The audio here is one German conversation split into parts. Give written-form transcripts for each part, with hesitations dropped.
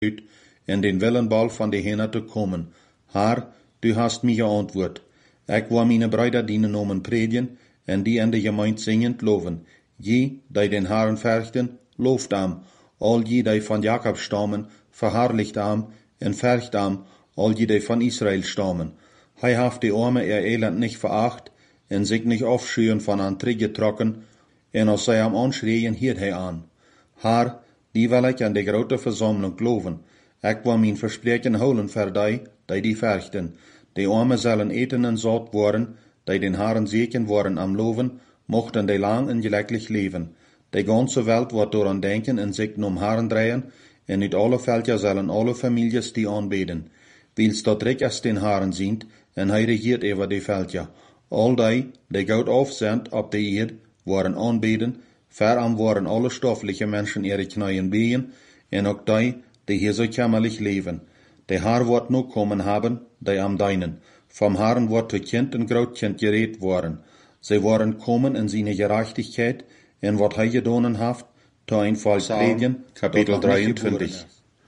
uit, en den willenbal van de Heer te komen. Haar, du hast mij geantwoord. Ik wil mijn bruider dienen om predigen, en die in de gemeente zingend loven. Je, die den Herrn verchten, looft am. Al je, die van Jakob stammen, verherrlicht am, en vercht am, al je, die van Israel stammen. Hij heeft de arme ihr Elend nicht veracht, en sich nicht aufschüren von an getrokken, en als zij am anschreien, hielt hij aan. Haar, die wil ik aan de grote verzameling geloven. Ik wil mijn verspreken houden voor die verchten. De armen zullen eten en zat worden, die den Herrn zeken worden am loven, mochten die lang en gelukkig leven. De ganze Welt wordt door aan denken en zich om Herrn draaien, en uit alle veldja zullen alle families die aanbeden. Wils dat rijk als den Herrn ziet, en hij regiert over de veldja. Al die goud afzendt op de eerd, worden aanbeden, veram worden alle stoffelijke mensen ihre knieën been, en ook die hier zo kämmerlich leven. De Herr wordt nu komen hebben, die am deinen. Vom Herrn wordt te kind en grootkind gereed worden. Zij worden komen in zijn gerechtigheid, en wat hij gedaan heeft, te een volk predigen. Kapitel 23.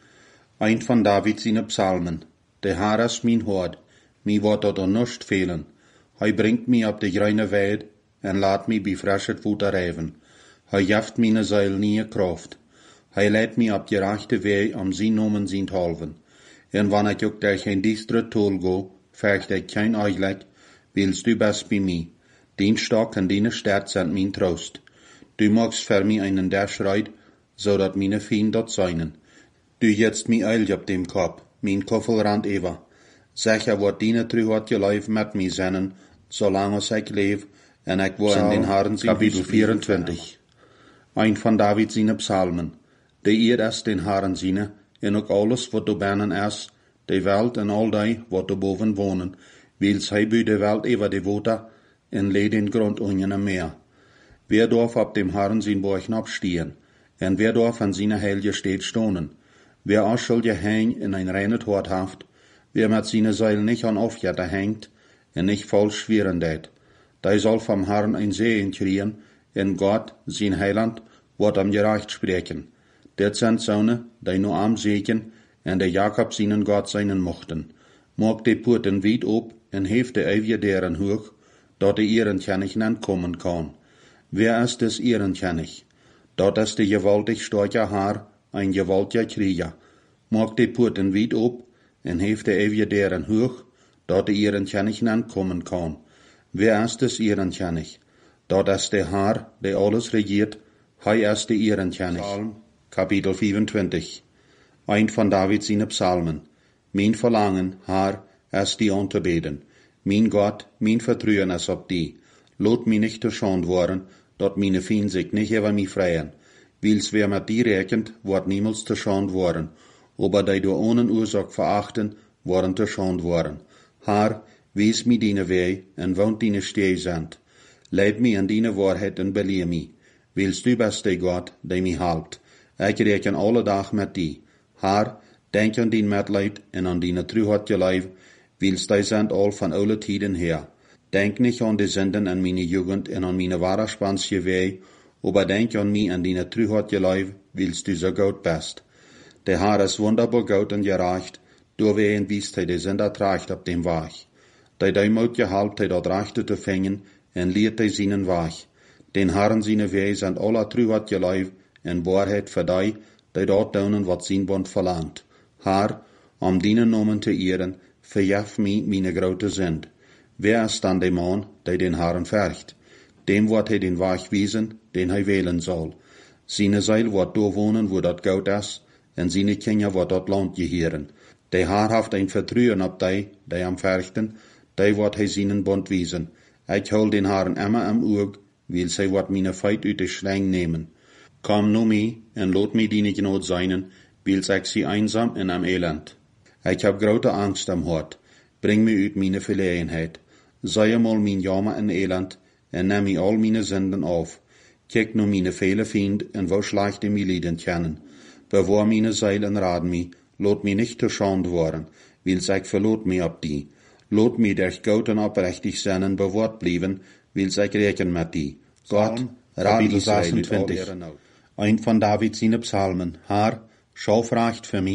Ein van David zijn psalmen. De Herr is mijn hoord, mij wordt dat er nichts fehlen. Hij brengt mij op de grüne weid, en laat mij bij frische water rijven. Hij geeft mijn ziel nieuwe kracht. Hij leidt mij op de rechte weg om zijn namen zijn te halven. En wanneer ik ook door geen distre tol go, vergt ik geen eigenlijk, wils du best bij mij. Dien stok en dien sterk zijn mijn troost. Du magst für mij einen Derschreit, zodat meine Fien dort seinen. Du jetzt mij eil op dem Kopf, mijn koffelrand Eva. Sicher wordt diene truhat je lijf met mij zennen, zolang als ik leef, en ik wil in den Herrn zien. Kapitel 24. Ein van David zijn psalmen. De eer is den Herrn ziene, en ook alles wat er binnen is, de welt en al die wat er boven wonen, wils hij bij de welt over de water, en leed den grond onder een meer. Wer darf op dem Herrn zijn borgen opstehen, en wer darf an seine heilige steht stonen? Wer ausschuld je heen in ein reines Hort haft, wer mit seine Seil nicht an Aufjätter hängt, en nicht falsch schweren deed, die soll vom Herrn ein Segen kriegen, en Gott, sein Heiland, wird am gerecht sprechen. Det sind Söhne, die nur am Segen, en der Jakob seinen Gott seinen mochten. Mag die Porten weit op, en heeft de eeuwige deren hoog, dat de ehrenkennig entkommen kann. Wer ist des ehrenkennig? Dat is de gewaltig starke Haar, ein gewaltiger Krieger. Mag die Porten weit op, en heeft de eeuwige deren hoog, dat de ehrenkennig entkommen kann. Wer ist des ehrenkennig? Dat is de Haar, die alles regiert, hij is de ehrenkennig. Psalm, Kapitel 25. Ein van David zijn psalmen. Mijn verlangen, Haar, is die aan te beden. Mijn God, mijn vertrouwen is op die. Laat mij nicht geschand worden, dat meine Fien sich nicht über mich freien. Wils wer mit die rekent, wordt niemals te schand worden. Aber die door ohne Ursache verachten, worden te schand worden. Haar, wees mij diene wei, en woont diene stee sind. Leid mij in diene waarheid en beleer mij. Wils du bist die God, die mij helpt. Ik reken alle dag met die. Haar, denk aan dien medleid en aan diene truhat je lijf, wils die sind al van oude tijden her. Denk nicht an die Sünden an meine Jugend en an meine wahrerspansje wei, aber denk an mich an deine truhatje Leib, willst du so gut bist. Der Herr ist wunderbar gut und gerecht, durch wen wiest hij de Sünder tracht op dem Weg. Die Mut gehalten hij dat rechte te vingen, en leert hij seinen Weg. Den Herrn seine Wege sind aller truhatje Leib, en Wahrheit für die dort doen wat zijn Bund verlangt. Herr, om dienen Namen te ehren, verjef mij meine grote Sünd. Wer ist dann der Mann, der den Herrn vercht? Dem wird hij den Weg wiesen, den hij wählen soll. Seine Seil wird da wohnen, wo dat Goud ist, en seine Kinder wird dat Land gehören. Der Herr haft ein Vertrauen op die am verchten, die wird hij seinen Bund wiesen. Ich hol den Herrn immer am Oog, weil sie wird meine Feit uit de Schläng nehmen. Komm nu mij, en lot mij die Not seinen, weil ich sie einsam en am Elend. Ich hab grote Angst am Hort. Bring mij uit meine Verlegenheid. Sei einmal mein Jammer en Elend, en neem mij al meine Sünden auf. Kijk nu meine vele Fiend, en wo schlechte mij Lieden kennen. Bewahr meine Seil en raad mij, lot mij nicht te schand worden, wils ich verlot mij op die. Lot mij durch Gott en oprechtig Sinnen bewahrt blieben, wils ich reken met die. Gott, raad Israel mit all ihre Not. Ein van David zijn psalmen, Haar, schau vraagt für mich,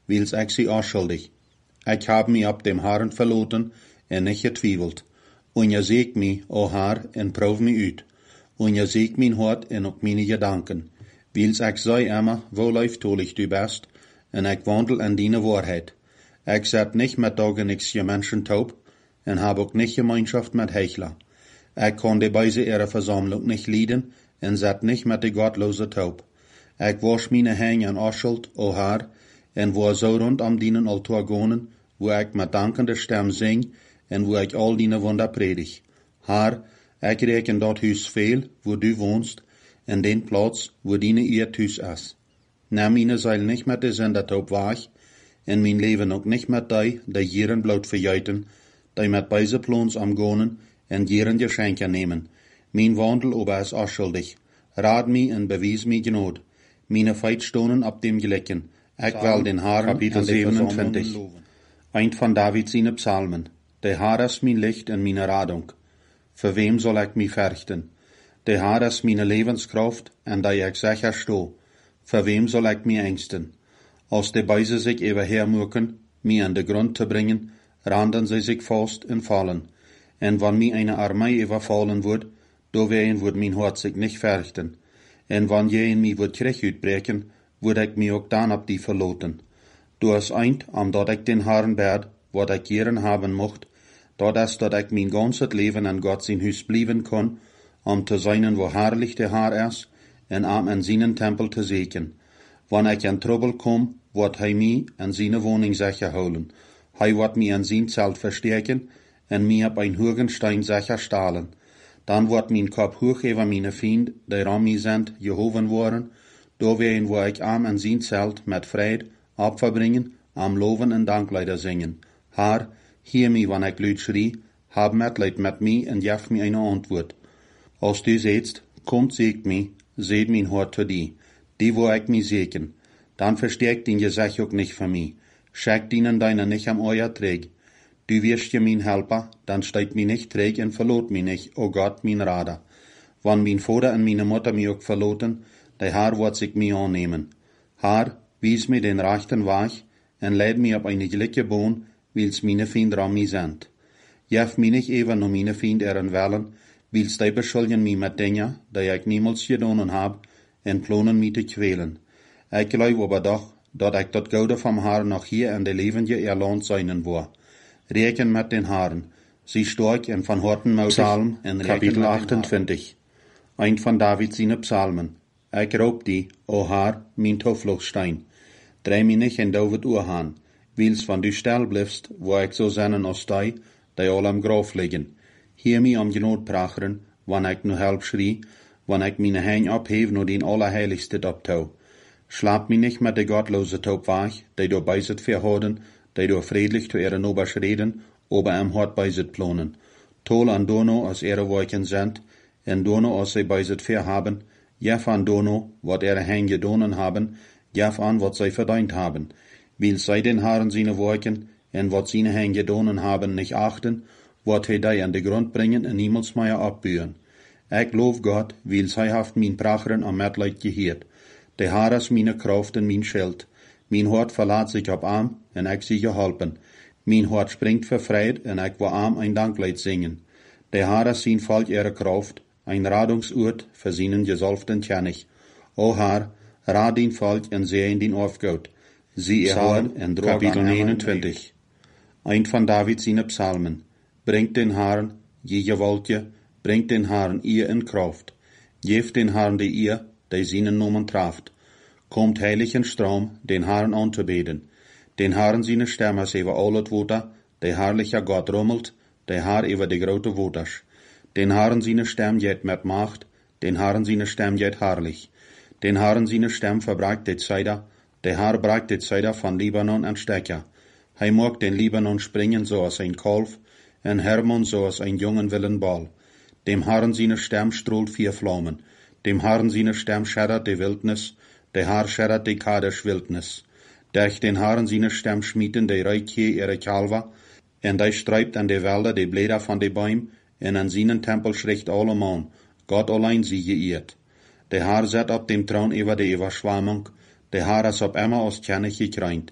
wils ik sie onschuldig. Ik heb mij op dem Herren verloten en niet getwijfeld. En je ziet mij, o Heer, en proef mij uit. En je ziet mijn hart en ook mijn gedanken. Wils ik zei immer, wo lieftolig du bist, en ik wandel in die waarheid. Ik zet niet met dagen niks je mensen taub, en heb ook niet Gemeinschaft met Heuchler. Ik kon de beise ihre Versammlung nicht leiden, en zet niet met de godlose taub. Ik wasch meine Hänge en Aschuld, o Herr, en wo zo rondom dienen altaar gonen, wo ik met dankende stem zing, en wo ik al die wunder predig. Herr, ik reken dat huis veel, wo du woonst, en den plaats, wo diene eer thuis is. Neem meine Seil nicht met de zendertaub weg, en mijn leven ook niet met die jeren bloot verjuiten, die met beise plons am gonen, en jeren geschenken nemen. Mijn wandel ober is afschuldig. Raad mij en bewijs mij genood. Meine feit stonen op dem gelekken. Ik wil den Herrn Kapitel en de 27. Eind van David seine Psalmen. De Herr is mijn licht en mijn radung. Voor wem zal ik mij verchten? De Herr is mijn levenskraft en dat ik sicher sto. Voor wem zal ik mij engsten? Als de beise zich overhermuken, mij aan de grond te brengen, randen sie sich vast en vallen. En wann mij eine Armee überfallen wordt, doorwegen wordt mijn hart zich nicht verchten. En wann je in mij wordt Krieg uitbreken, word ik mij ook dan op die verloten. Du is eind, omdat ik den Herrn bed, wat ik jeren haben mocht, dat is dat ik mijn ganzes leven in God zijn huis blijven kon, te zijn wo herrlich de Herr is, en in zijn tempel te zeken. Wann ik in trouble kom, wordt hij mij in zijn woning sicher houden. Hij wordt mij in zijn Zelt verstärken, en mij op een hogen Stein sicher stalen. Dan wordt mijn kop hoog over mijn vriend, die aan mij zijn, gehoven worden, doorwegen wo ik in zijn Zelt met vrede opverbringen, loven en dankleider zingen. Herr, heer mij wanneer ik luid schrie, hab Mitleid met mij en geef mij een antwoord. Als du zegt, komt zeeg mij, seht mijn hart te die wo ik mij zeken. Dan verstärkt ihn je zich ook niet voor mij. Schickt ihnen deine nicht am euer träg. Du wirst je mijn helper, dan steigt mij nicht träg en verlot mij nicht, o Gott, mijn Rader. Wann mijn Vater en meine Mutter mij ook verloten, der Herr wird sich mij aannemen. Herr, wies mij den rechten Weg, en leid mij op eine gelijke Boon, wils meine Fiender an mij zijn. Jef mij nicht even no meine Fiend eren wellen, wils die beschuldigen mij met dingen, die ik niemals gedaan heb, en plannen mij te kwelen. Ik geloof aber doch, dat ik dat Goude vom Herrn noch hier in de levende erland zijn wil. Reken met den Herrn, sie stark en van harten moutig, Psalm, en Kapitel 28. Eind van David seine Psalmen. Ik roep die, o Herr, mijn toevluchtstein. Draai mij nicht in David oorhaan, wils van du stil blijfst, wo ik zo zennen als die al am Graf liggen. Heer mij om genood pracheren, wanneer ik nu help schrie, wanneer ik mijn hein opheef no den Allerheiligste optouw. Slaap mij nicht met de godlose taub weg, die door bij zit verhouden, die door friedlich zu ihre Nobers reden, ober am Hort bei zit plonen. Tol an Dono als ihre Wolken sind, en Dono als sie bei zit verhaben, jef an Dono, wat ihre hein gedonen haben, jef an wat sie verdient haben. Will sei den Herren seine Wolken, en wat seine hein gedonen haben, nicht achten, wat hij die an de grond bringen en niemals meer opburen. Ik loof God, wils hij haft mijn pracheren am Mitleid geheerd. De Herr is mijn kracht en mijn schild. Mijn hart verlaat zich op arm, en ik zie geholpen. Mijn hart springt vervreid, en ik wil arm een dankleid zingen. De Herr is zijn volk ihre kracht, ein Radungsoord für seinen gesalbten König. O Herr, raad den volk en zij in den Aufgaut. Sie erhoren en droog Kapitel aan 29. Eind van David seine Psalmen. Bringt den Herrn, je gewaltje, bringt den Herrn ihr in Kraft. Geeft den Herrn die ihr, die seinen Namen traft. Kommt heiligen Strom, den Herrn anzubeten. Den Herrn seine Stimme is über alle Water, der herrliche Gott rummelt, der Herr über die grote waters. Den Herrn seine Stimme geht mit Macht, den Herrn seine Stimme geht herrlich. Den Herrn seine Stimme verbragt die Zeider, der Herr bragt die Zeider von Libanon an Stecker. Hij mag den Libanon springen so als ein Kalf, en Hermon so als ein jungen Willenball. Dem Herrn seine Stimme strahlt vier Flammen, dem Herrn seine Stimme schädert die Wildnis, der Herr schädert die Kadesh Wildnis. Durch den Herrn seine Stimme schmieden die Reitje ihre Kalver, en die streibt an die Wälder die Blätter von die Bäumen, en an seinen Tempel schricht allemal, Gott allein sie geirrt. Der Herr sitzt auf dem Thron über die Überschwemmung, der Herr ist auf immer aus König gekreint.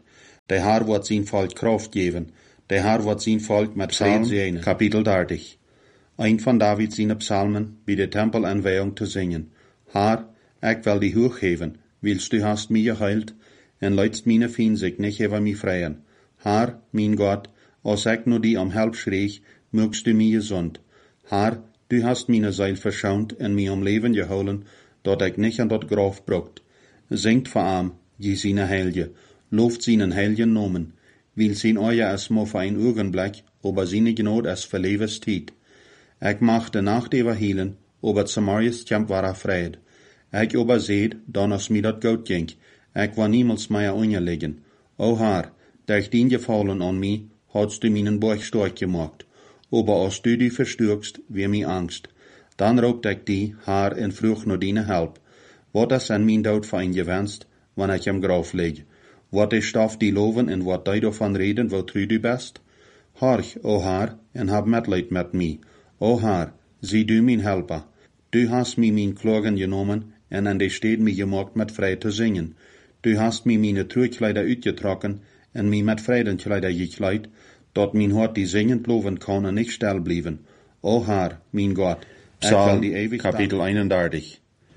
Der Herr wird zijn volk kracht geven. Der Herr wird zijn volk met vrede zegenen. Kapitel 30. Een van David zijn psalmen bij de tempelaanwijzing te zingen. Herr, ik wil die hoog geven, wils du hast mij geheilt, en leidst meine Fien zich niet over mij vrijen. Herr, mijn God, als ik nu die om help schreeg, mögst du mij gezond. Herr, du hast meine Seil verschont en mij om leven gehouden, dat ik niet aan dat graf brokt. Zingt voor hem, je zijn heilige, looft zijn heilige nomen, wil zijn oja es maar voor een ogenblik, aber zijn genot es voor levenstijd. Ik mag de nacht overhielen, aber Samarias kamp war vrede. Ik overzeed, dan als mij dat goud ging, ik war niemals meer ongelegen. O Herr, durch dien gevallen an mij, hadst du meinen Borg stark gemacht. Aber als du die verstürkst, wie mir Angst. Dan roept ik die, Herr, en vroeg naar dine help. Wat is aan mijn dood voor een gewenst, wanneer ik hem graf leg? Wat is stof die loven en wat die daarvan reden, wat true du best? Harch, o Herr, en hab medleid met mij. O Herr, zie du mijn helper. Du hast mij mijn klagen genomen en aan de steed mij gemaakt met vrij te zingen. Du hast mij mijn truurkleider uitgetrokken en mij met vrijdenkleider gekleid, dat mijn hart die zingend loven kan en niet stil blijven. O Herr, mijn God, Psalm, die ewig Kapitel 31.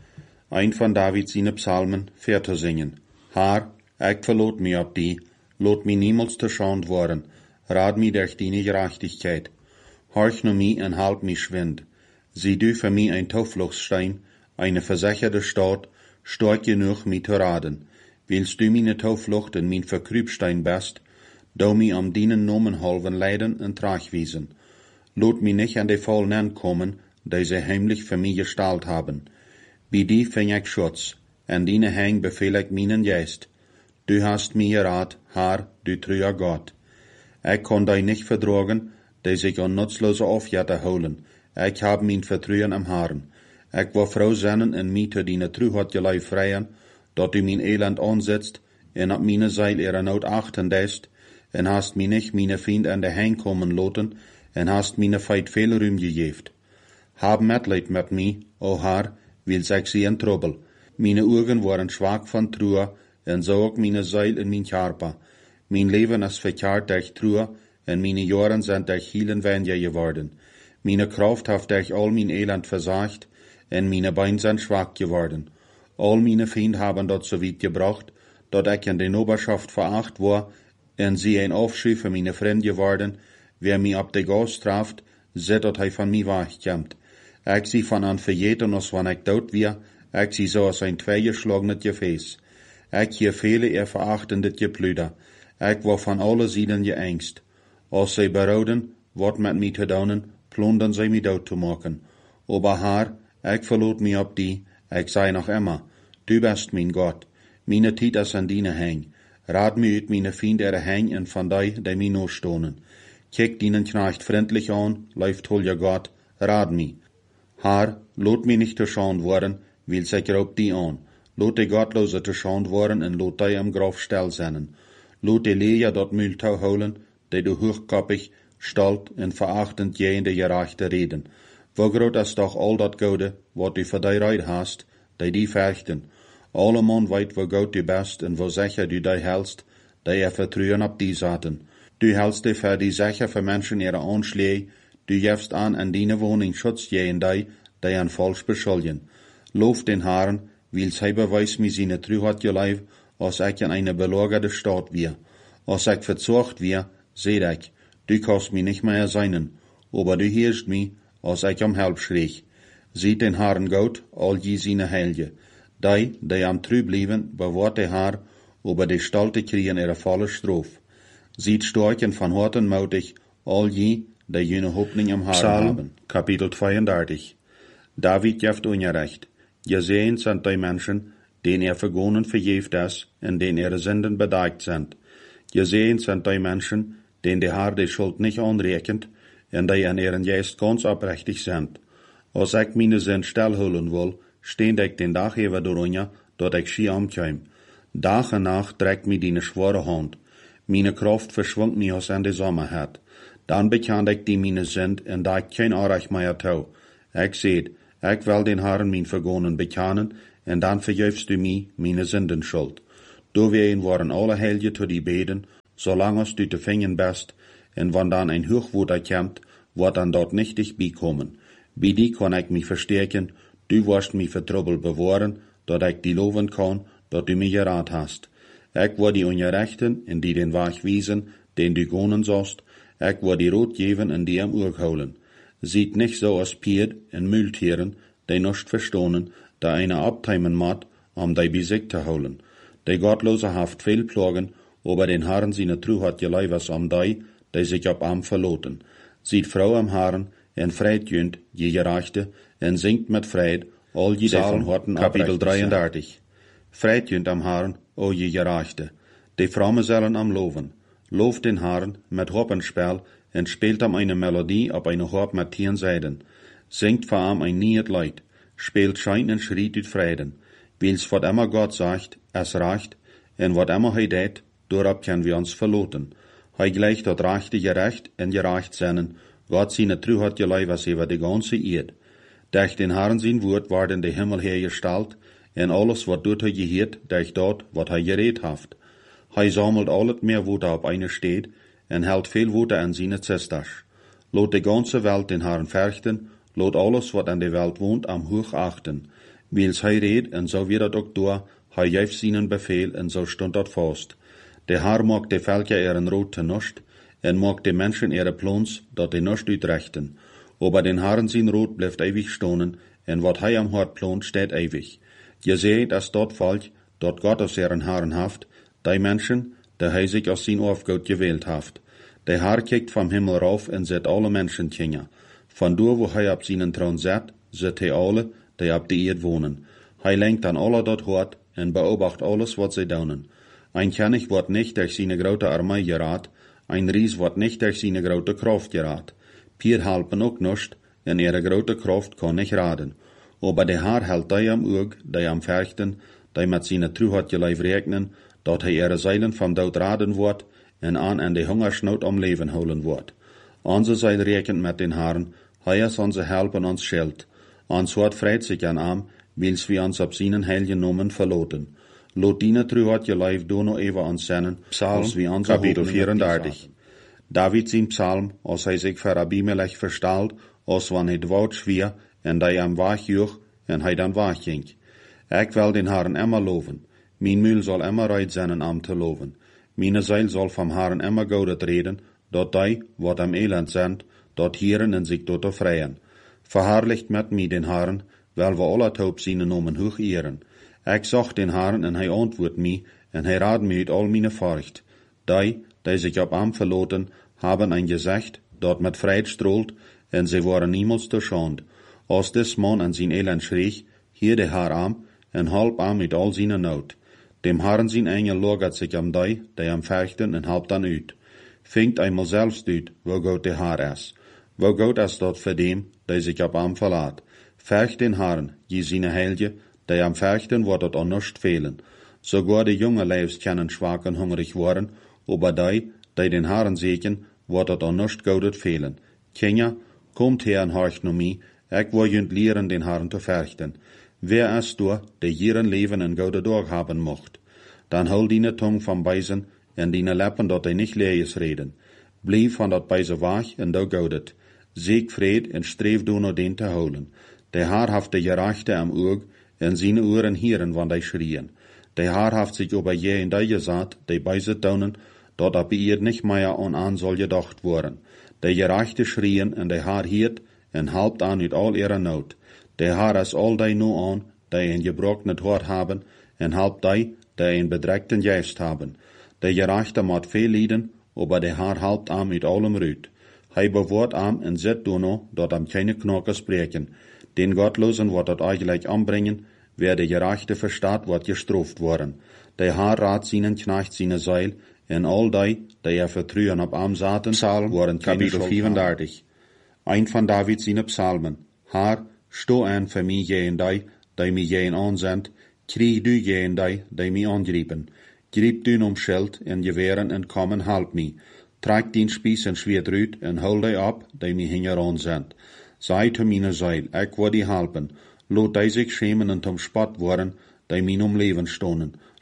Een van David zijn psalmen, ver te zingen. Herr, ik verloot mij op die, loot mij niemals te schand worden, raad mij durch die gerechtigkeit. Horch naar mij en help mij schwind. Zie du für mij een Taufluchtsstein, eine versicherte Stadt, stark genug mij te raden. Willst du meine Tauflucht en mijn Verkrübstein best, do mij om dienen nomen halven leiden en tragwiesen. Lot mij nicht an de Fallen ankommen, die sie heimlich für mich gestalt haben. Bei die fing ich Schutz, en dine Hang befehl ich meinen Geist. Du hast mir gerat, Herr, du treuer Gott. Ich kann dich nicht verdragen, die sich an nutzlose Aufjätter holen. Ich hab mein Vertrauen am Herrn. Ich war froh sennen en mij te dine Truhat gelei freien, dat du mein Elend ansetzt, en op meine Seil ihre Not achten deist, en hast mich nicht meine Fiend an der Hang kommen loten, en hast meine Feit viel Ruhm gegeft. Hab Mitleid mit mij, o Herr, wils ich sie in Trouble. Meine Augen waren schwach von Trauer, en so auch meine Seil in mein Körper. Mein Leben ist verkehrt durch Trauer, en meine Jahren sind durch Hielen weniger geworden. Meine Kraft hat durch all mein Elend versagt, en meine Beine sind schwach geworden. All meine Feinde haben dort so weit gebracht, dat ich in der Oberschaft veracht war, en sie ein Aufschrei für meine Freunde geworden, wer mich ab der Gas traft, seht, dat hij von mir wegkommt. Ich sie von an verjeten, als wann ich dort wir, ich sie so als ein zweigeschlagenes Gefäß. Ich hier viele ihr verachtendes Geplüder. Ich war von alle Seiten geängst. Als sie berauden, wat mit mir zu daunen, plundern sie mich dort zu machen. Aber Herr, ich verlot mich ab die, ich sei noch immer, du bist mein Gott. Meine Zeit ist an deine Hang. Rat mir uit meine Fiend ihre Hang en van die mir noch stonen. Kijk dienen Knecht freundlich an, läuft holger Gott, rat mi. Herr, lot mich nicht zu Schand worden, wils ich raub die an. Lot die Gottlose zu Schand worden en lot die am Graf still sennen. Lot die Leja dort Mühltau holen, die du hochkoppig, stalt en verachtend je in de gerechte reden. Wo groot is doch al dat Gode, wat du voor die reid hast, die verchten. Alle man weet wo goed du best en wo sicher du die helst, die vertrouwen op die zaten. Du hältst dich für die Sache für Menschen ihre Anschläge, du gibst an deine Wohnung Schutz gegen die an falsch beschuldigen. Lof den Herrn, wils hij beweist mir seine Treuheit geleib, als ich in eine belagerte Stadt wir. Als ich verzocht wir, seh ich, du kannst mich nicht mehr seinen, aber du hörst mich, als ich um Help schreeg. Sieht den Herrn Gott, all je seine Helge. Die am treu blieben, bewahrt der Herr, aber die Stalte kriegen ihre volle Strophe. Sieht stark und von Horten mutig, all je, die jene Hoffnung am Herrn haben. Kapitel 32. David jeft ungerecht. Gesehen sind die Menschen, denen vergonnen verjeft ist, und denen ihre Sünden bedeckt sind. Gesehen sind die Menschen, denen der Herr die Schuld nicht anrechnet, und die an ihren Geist ganz aufrichtig sind. Als ich meine Sünd stillholen will, stehend ich den Tag über darunter, dat ich schier umkomme. Tag und Nacht trägt mir die schwere Hand. Meine Kraft verschwindt mir als an die Sommerheit. Dann bekannt ich die meine Sünd, und da ich kein Anrecht mehr tau. Ich seht, ich will den Herrn mein Vergonnen bekennen, und dann vergibst du mir meine Sündenschuld. Doorheen waren alle helje te die beden, zolang als du te vingen best, en wann dan ein Hochwoeder komt, wordt dan dort nicht dich beikommen. Bij die kon ik mich versterken, du wirst mich für Trouble bewahren, dat ik die loven kan, dat du mich geraad hast. Ik word die Ungerechten, en die den Weg wiesen, den du gonen sollst, ik word die Rot geven en die am Urg holen. Sieht nicht so als Pied en Mühltieren, die nicht verstonen, da einer abteimen mat, die bei sich zu holen. Die Gottlose haft viel plagen, aber den Herren seine True hat geleiwes die sich ab am verloten. Sieht Frau am Herren, en Freid jönt, je Gerechte, en singt mit Freid, all die von Horten Kapitel 33. Freid jönt am Herren, o je Gerechte. Die Frommen sollen am Loven. Looft den Herren mit Hoppenspel, en spielt am eine Melodie op eine Hop mit 10 Seiden. Singt vor am ein niet Leid, spielt Schein en schriet ut Frieden. Wils wat immer Gott sagt, es reicht, en wat immer hij deed, doorop können wir uns verloten. Hij gleicht dat rechte gerecht en gerecht seinen, Gott seine True hat geleiwes über die ganze Erd. Durch den Herrn sein Wort worden die Himmel hergestellt, en alles wat dort hij geheert, durch dort wat hij gereed haft. Hij sammelt al het meer woorden op eine steed, en hält viel woorden an seine Zestas. Lot die ganze Welt den Herrn fürchten, lot alles wat an der Welt wohnt am hoch achten. Wils hij reed, en so wird dat ook door, hij geeft seinen Befehl, en so stund dat vast. Der Herr mag de Völker ihren Rot te nust, en mag de Menschen ihre Plons, dat die nust uitrechten. Aber den Herrn sein Rot blijft ewig stonen, en wat hij am Hart plont, steht ewig. Je seht, dass dort volk, dort Gott aus ihren Herren haft, die Menschen, die hij sich aus sein Aufgut gewählt haft. Der Herr kijkt vom Himmel rauf en zet alle Menschen kinder. Von door wo hij op seinen Thron zet hij alle, die op de Erd wohnen. Hij lenkt an alle dort hort en beobacht alles wat zij doen. Ein König wordt nicht durch seine grote Armee geraad, ein Ries wordt nicht durch seine grote Kraft geraad. Pier helpen ook nust, en ihre grote Kraft kann nicht raden. Aber der Herr hält die am Oog, die am Fürchten, die mit seine True hat geleif regnen, dat hij ihre Seilen vom Dood raden wordt, en an de Hungersnood om leven holen wordt. Onze Seil rekent met den Herrn, hij is onze Help en ons Schild. Ons Hort freit sich an am, wils wir uns op seinen heiligen Nomen verloten. Lot dine True hat geleif dono eva ons zennen, Psalm, Kapitel 34. David zijn Psalm, als hij zich voor Abimelech verstaalt, als wanneer het woud schwier, en hij am waag joeg, en hij dan waag ging. Ik wil den Herrn immer loven. Mijn muil zal immer reit zijn am te loven. Meine Seil zal vom Herrn immer goudet reden, dat die, wat am Elend sind, dat hieren en zich tot befreien. Verherrlicht met mij den Herrn, wel we alle taub seine Nomen hoch ehren. Ik zag den Herrn en hij antwoordt mij, en hij raad mij uit al meine Furcht. Die sich op am verloten, haben ein Gesicht, dat met Freit stroolt, en sie waren niemals te schand. Als des Mann an sein Elend schreeg, hier der Herr am, en halb am mit all seine Not. Dem Herrn sein Engel lagert sich am die am Fürchten, en halb dan uit. Fingt einmal selbst uit, wo Gott der Herr is. Wo Gott is dat für dem, die sich ab am verlaat. Fürcht den Herrn, je seine Helge, die am Fürchten wordt het an nichts fehlen. Sogar die junge Leibs können schwach en hungrig worden, aber die den Herrn segen, wordt het an nichts goudet fehlen. Kinder, kommt her en horcht no mij, ik wil junt leren den Herrn te fürchten. Wer ist du, der ihren Leben en goude Dag haben mocht? Dan hol deine Tung vom Beisen, en deine Lippen, dat die nicht lees reden. Blijf van dat Beise wach, en du goudet. Zeek vrede, en streef du no den te holen. Der Herr haft de Gerechte am Oog, en seine Ohren hieren, wann die schrien. Der Herr haft sich über je in die gesagt, die Beise daunen, dat ab ihr nicht mehr an soll gedacht worden. Der Gerechte schrien, en der Herr hiert, en halbt an mit all ihrer Not. Der Herr is all die nu an, die een gebrokenet hart haben, en halbt die een bedreckten Geist haben. Der Gerechte moet veel lijden, aber der Herr halbt am mit allem Rüt. Hij bewaart am en zet dono, dat am keine Knochen spreken. Den Gottlosen wordt dat eigenlijk anbringen, wer der Gerechte verstaat, wordt gestraft worden. Der Herr raad seinen Knecht seine Seil, en all die vertrouwen op am zaten, Psalm, worden Kapitel 34. Ein van David seine Psalmen. Herr, sto aan voor mij jeen die mij jeen aanzendt, krieg du jeen die mij aangriepen. Griep du Schild en geweren en kommen halb mij. Trek den Spieß en schwert uit en hol die op die mij hinger aanzendt. Sei te meine Seil, ik wil die helpen. Lot die sich schämen en tom Spott worden, die mij Leben stonen.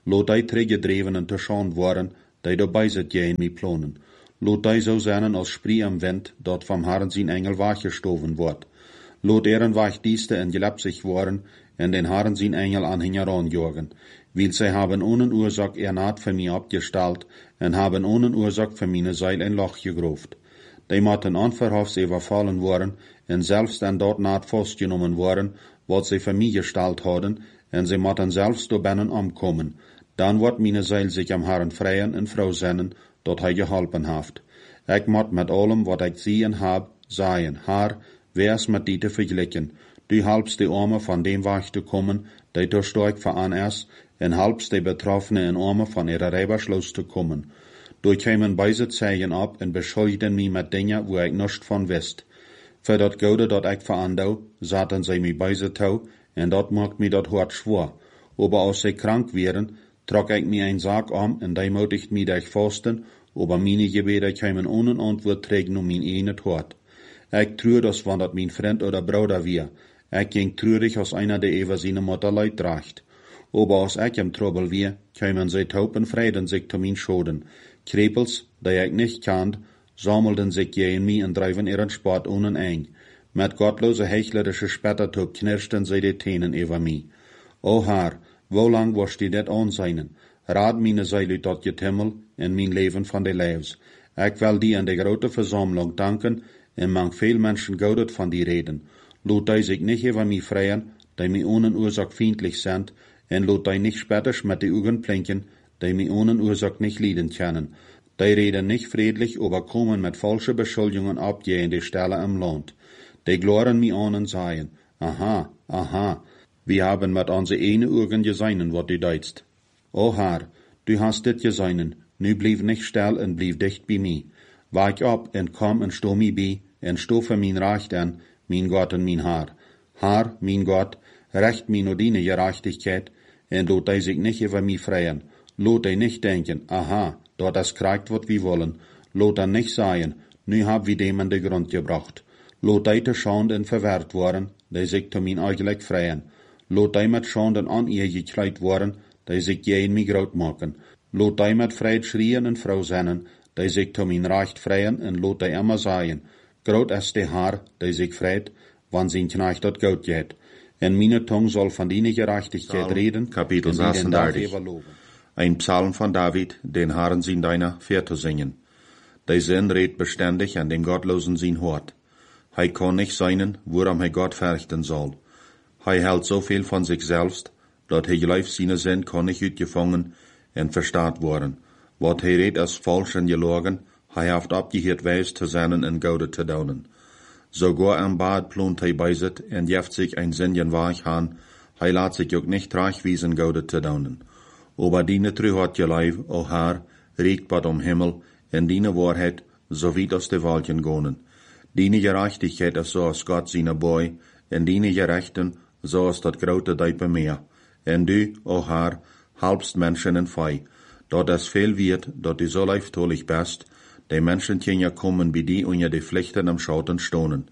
Lot die teruggedreven te schand worden, die dabei zit jij in mij plonen. Lot die zo zijn als spree am wind, dat van Herren zijn engel weggestoven wordt. Lot eren wegdieste en gelepsig worden, en den Herren zijn engel an hen heranjagen. Weil zij hebben ohne Ursache er naad für mij abgestalt, en hebben ohne Ursache für meine Seil ein Loch gegroft. Die moeten onverhoffs überfallen worden, en zelfs dan dort naad vastgenomen worden, wat zij für mij gestalt hadden, en zij moeten zelfs door binnen omkomen. Dan wordt meine Seil sich am Herren freien en vrouw zinnen, dat hij geholpen heeft. Ik moet met allem wat ik zie en heb, zeggen, Herr, wees met die te vergelijken. Du helpst de armen van dem weg te komen, die te sterk voor aan is, en helpst de Betroffenen in armen van ihre Rijbersloos te komen. Du kwamen beide zeigen op en beschuldigden mij met dingen waar ik niets van wist. Voor dat Gode dat ik verandou, zaten zij mij beide toe, en dat maakt mij dat hart schwer. Aber als zij krank wären, trok ik mij een zaak om, en die moedigt mij durch vasten, aber meine Gebete kwamen ohne Antwort trägen um mijn ene hart. Ik true das, wann dat mijn vriend oder Bruder weer. Ik ging treurig als einer, der über seine Mutter Leid tracht. Aber als ik im Trouble weer, kwamen zij taub en freiden sich zu mijn schoden. Krepels, die ik nicht kannt, sammelten sich gegen mij en drijven ihren Sport ohne ein. Met gottlose hechlerische Spettertub knirschten zij de Tenen über mij. O Herr, wo lang wirst du dit aanzijnen? Raad meine Seile tot je Himmel en mijn leven van de leefs. Ik wil die in de grote verzameling danken en mag veel mensen goudet van die reden. Lot die sich nicht über mich freien, die mich ohne Ursache feindlich sind, en lot die nicht spöttisch mit die Augen blinken, die mich ohne Ursache nicht leiden können. Die reden nicht friedlich, aber kommen mit falschen Beschuldigungen ab je in die Stelle im Land. Die gloren mich an und sagen, aha, aha, wir haben mit onze ene Augen gesehen, wat du deitst. O Herr, du hast dit gesehen, nu blieb nicht still en blieb dicht bei mir. Wach op en kom en sto mij bij, en sto für mijn Recht an, mein Gott und mein Herr. Herr, mein Gott, recht mir nur deine Gerechtigkeit, en lot die sich nicht über mich freien. Lot die nicht denken, aha, dort das kriegt, wat wir wollen. Lot die nicht sagen, nu hab wir dem an den Grund gebracht. Lot die te Schande en verwehrt worden, die sich zu mein eigentlich freien. Lot die mit Schanden an ihr gekleid worden, die sich gegen mich groot machen. Lot die mit Freit schrien en Frau sennen, die sich zu mein Recht freien, en lot die immer sagen, groot ist der Herr, der sich freut, wann sein Knecht dort Gott geht. En meine Tongue soll von deiner Gerechtigkeit reden, Kapitel 36. Ein Psalm von David, den Herren sein deiner Väter singen. Der Sinn redet beständig an dem Gottlosen sein Hort. Hij kann nicht seinen, woran hij Gott fürchten soll. Hij hält so viel von sich selbst, dat hij gleich seine Sinn kann nicht uitgefangen en verstaat worden. Wat hij redt als falsch en gelogen, hij heeft abgeheerd wijs te zijn en Gode te donen. Sogar am Bad plont hij bijzit en jeft sich ein Sinnchen waag aan, hij laat sich ook nicht tragwiesen Gode te donen. Aber diene true hat je lijf, o Herr, riekt bad Himmel, en diene Wahrheit, so wie das de Walchen gonen. Diene Gerechtigkeit is zoals Gott seine boy, en diene Gerechten, zoals dat grote Diepe Meer. En du, o Herr, helpst Menschen en Fei, dat es veel wird, dat du so leiftolig bist, die Menschen können kommen bei die unter die Pflichten am Schauten stonen.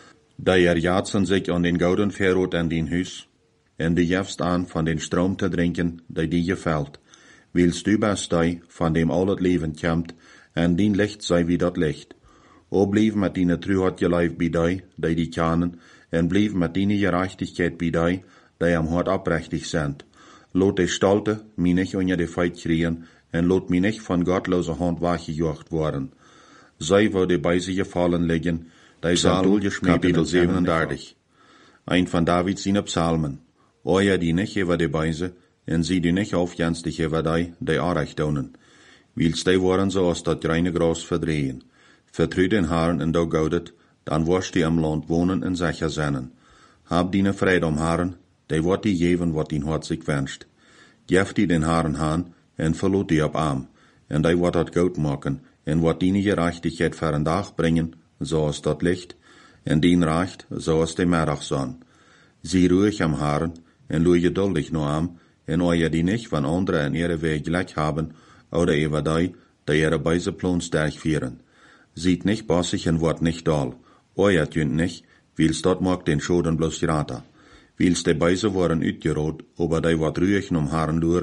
Die erjatzen sich an den gouden Verrot an den Hus, en du jefst an von den Strom te drinken, die dir gefällt. Willst du bist die, von dem al het Leben kommt, en dien Licht sei wie dat Licht. O blieb met die Truheit geleif bei die kennen, en blieb met die Gerechtigkeit bei die am Hort abrechtig sind. Lot die Stolte mich nicht unter die Feit kriegen, en lot mich nicht von gottloser Hand weggejocht worden. Sei, wo die bei sich gefallen liegen, die Psalm, Kapitel 37. Ein von David seine Psalmen. Euer die nicht über die Beise, en sie die nicht aufjenstig über die Arecht donen. Wils die waren so als dat reine Gras verdrehen. Vertrü den Herrn en do goudet, dan wirst die am Land wohnen en sicher zijn. Hab die Freude am Herrn, die wordt die geven wat die Hart sich wünscht. Geef die den Herrn aan, en verloot die op arm, en die wordt dat goed maken, en wordt die Gerechtigkeit voor een dag brengen, zoals dat licht, en dien recht, zoals de middagzon. Zie ruhig am Herrn, en loe geduldig naar am, en oje die nicht van anderen in ihre Weg gleich haben, oder über die ihre Beise Plan sterk vieren. Sieht nicht bossig en wordt nicht dal, oje tünt nicht, wils dort mag den Schoden bloß geraten. Wils de Beise worden uitgerood, aber die wordt ruhig om Herrn luren,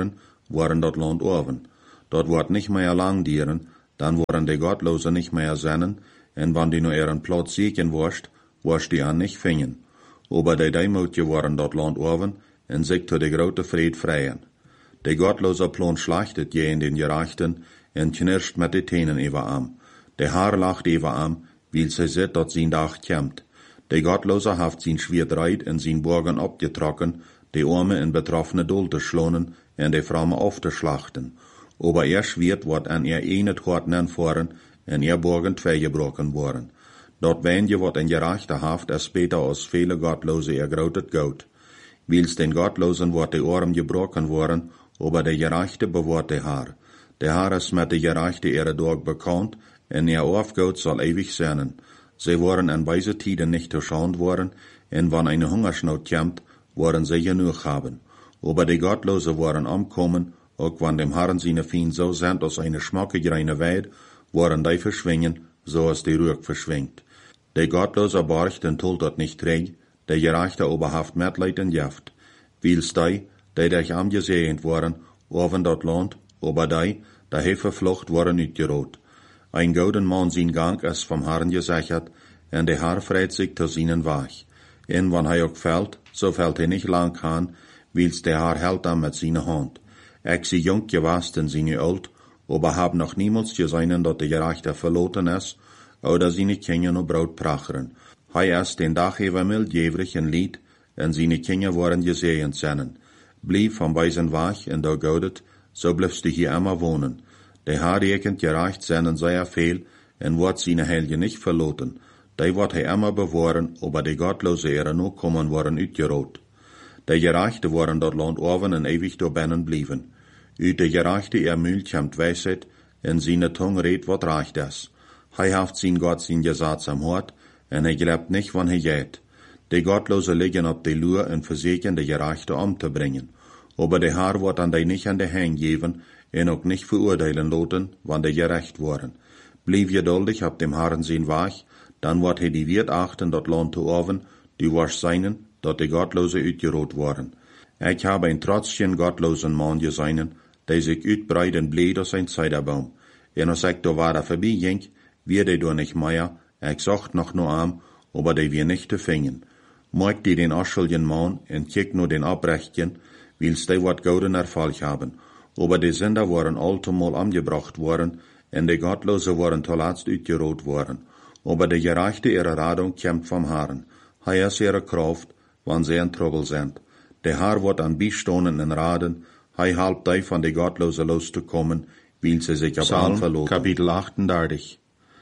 waren dat Land oven. Dort wordt nicht mehr lang dieren, dann waren die Gottlose nicht mehr sennen, en wann die nur ihren Platz sieken warst die an nicht fingen. Aber die Deimutje waren dat Land oven, en sich zu de grote Fried freien. De Gottlose Plan schlachtet je in den Gerechten, en knirscht met de Tenen über am. De Haar lacht über am, weil sie sieht, dat sein Dach kämmt. De Gottlose haft sein Schwert reit en sein Borgen abgetrocken, de Arme in betroffene Dulte schlonen en de Framme aufzuschlachten. Aber Schwert wordt an enet hart nenforen en Borgen twee gebroken worden. Dat wenje wordt in gerechte haft als beter als viele Gottlose grotet goud. Wils den Gottlosen wordt de Arm gebroken worden, aber de gerechte bewaart de Haar. De Haar is met de gerechte Dorg bekannt, en Aufgoud soll ewig sein. Sie waren an weise Tiden nicht erschaunt worden, en wann eine Hungersnot kämmt, waren sie genug haben. Aber die Gottlose waren umkommen, auch wann dem Herrn seine Fien so sind aus eine schmackige reine Weid, waren die verschwingen, so als die Ruhe verschwingt. Die Gottlose barcht und tut dort nicht träg, der Gerechte aber haft Mitleid und Jaft. Wils die dich angesehend waren, oven dort Land, aber die Hefe Flucht waren uitgerot. Ein gouden Mann sein Gang ist vom Herrn gesichert, en der Herr freit sich zu seinen Weg. En wann auch fällt, so fällt nicht lang an, wils der Herr hält am mit seiner Hand. Sie jung gewast en seine alt, aber hab noch niemals gesehen, dat der Gerechte verloten ist, oder seine Kinder no Brot pracheren. Ist den Dach über mildjävrig en Lied, en seine Kinder waren gesehen sennen. Blieb vom weisen Weg en da goudet, so bliebst du hier immer wohnen. Der Herr rekent gerecht seinen sehr viel, en wordt seine Helge nicht verloten. Die wordt immer bewahren, aber die Gottlose no kommen waren uitgerot. De Gerechte waren dat Land oven en ewig door binnen blieven. Uit de Gerechte Mühl kämmt Weisheit, en seine Tongue redt wat recht is. Haft sein Gott sein Gesetz am Hort, en glebt nicht, wann geht. De Gottlose liegen op de Lur en verseken de Gerechte umzubringen. Aber de Herr wordt an die nicht an de Hang geben, en ook nicht verurteilen loten, wann de gerecht waren. Blieb geduldig ab dem Herrn sein Weg, dann wordt die Wirt achten dat Land zu oven, die was seinen, dat de Gottlose uitgerot waren. Ich habe ein trotzchen gottlosen Mann gesehen, der sich uitbreidt en bleed als ein Zeiderbaum. En als ich da war vorbei ging, wir die da nicht mehr, ich sucht noch nur am, aber die wir nicht zu fingen. Mag die den aschelgen Mann en kick nur den Abrechtchen, wils die wat gouden Erfolg haben. Aber die Sünder waren allemal angebracht worden, en die Gottlose waren zuletzt uitgerot worden. Aber die Gerechte ihre Radung kämpft vom Herrn. Ist ihre Kraft, wann sie in Trouble sind. Der Herr wird an Bistonen en Raden, halbt die von die Gottlose loszukommen, weil sie sich auf allen verloten. Kapitel 38.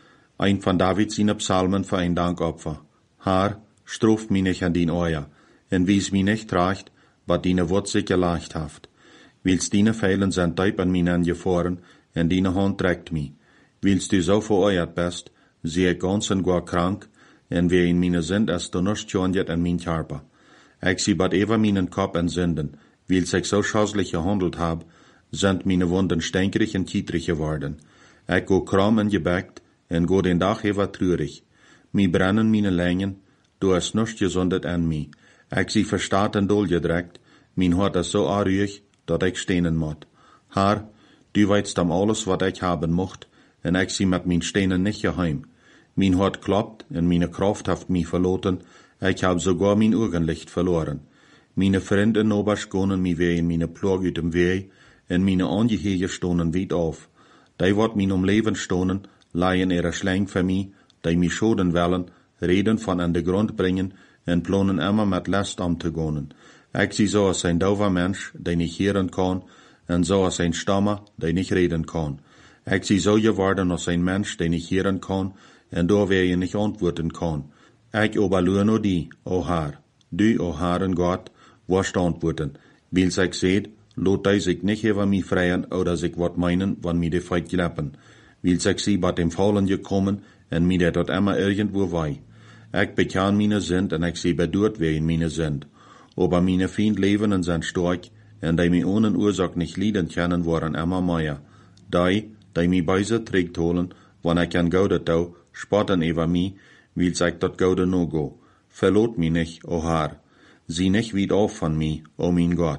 Ein von David seine Psalmen für ein Dankopfer. Herr, struf mich nicht an din Euer, en wies mich nicht recht, wat dine Wort sich geleicht haft. Wils dine Feilen sind teip an mich angefahren, en dine Hand trägt mich. Wils du so vereuert bist, sie ich ganz en gar krank, en wie in meine Sünd es du nicht schonjet an mein Körper. Ich sie bat ever meinen Kopf en Sünden, wils ich so schaußlich gehandelt hab, sind meine Wunden stänkerig en kietrig geworden. Ich go kram en gebackt, en go den Dach ever trürig. Mi brennen meine Längen, du hast nicht gesundet an mi. Ich sie verstaat en dol gedreckt, mein Hort is so arüig, dat ich stenen mot. Herr, du weißt am alles, wat ich haben mocht, en ich sie mit min Stenen nicht geheim. Mein Hort kloppt, en meine Kraft haft mi verloten, ich hab sogar mein Augenlicht verloren. Meine Freunde in Oberskonen mi weh in meine Plog uit dem Weh, en meine Angehege stonen weit auf. Die wat min Leben stonen, leihen ihre Schläng für mi, die mi schoden wollen, reden von an de Grund bringen, en planen immer mit Last umzugehen. Ich sie so als ein doofer Mensch, der nicht hören kann, en so als ein Stammer, der nicht reden kann. Ich sie so geworden als ein Mensch, der nicht hören kann, en da wer je nicht antworten kann. Ich oberlur nur die, o Herr. Du, o Herren Gott, wirst antworten. Wils ich seht, lot die sich nicht über mich freien oder sich wat meinen, wann mir die Feit gleppen. Wils ich sie bei dem Faulen gekommen, en mir der dort immer irgendwo wei. Ich bekan meine Sünd, en ich sie bedurt wer in meine Sünd. Aber meine Feind leben und sind stark, en die mi ohne Ursache nicht lieden können, waren immer mehr. Die mi beise trägt holen, wann ich an Gaude tau, spotten über mi, wils ich dort Gaude no go. Verlot mi nicht, o Herr. Sieh nicht weit auf von mi, o mein Gott.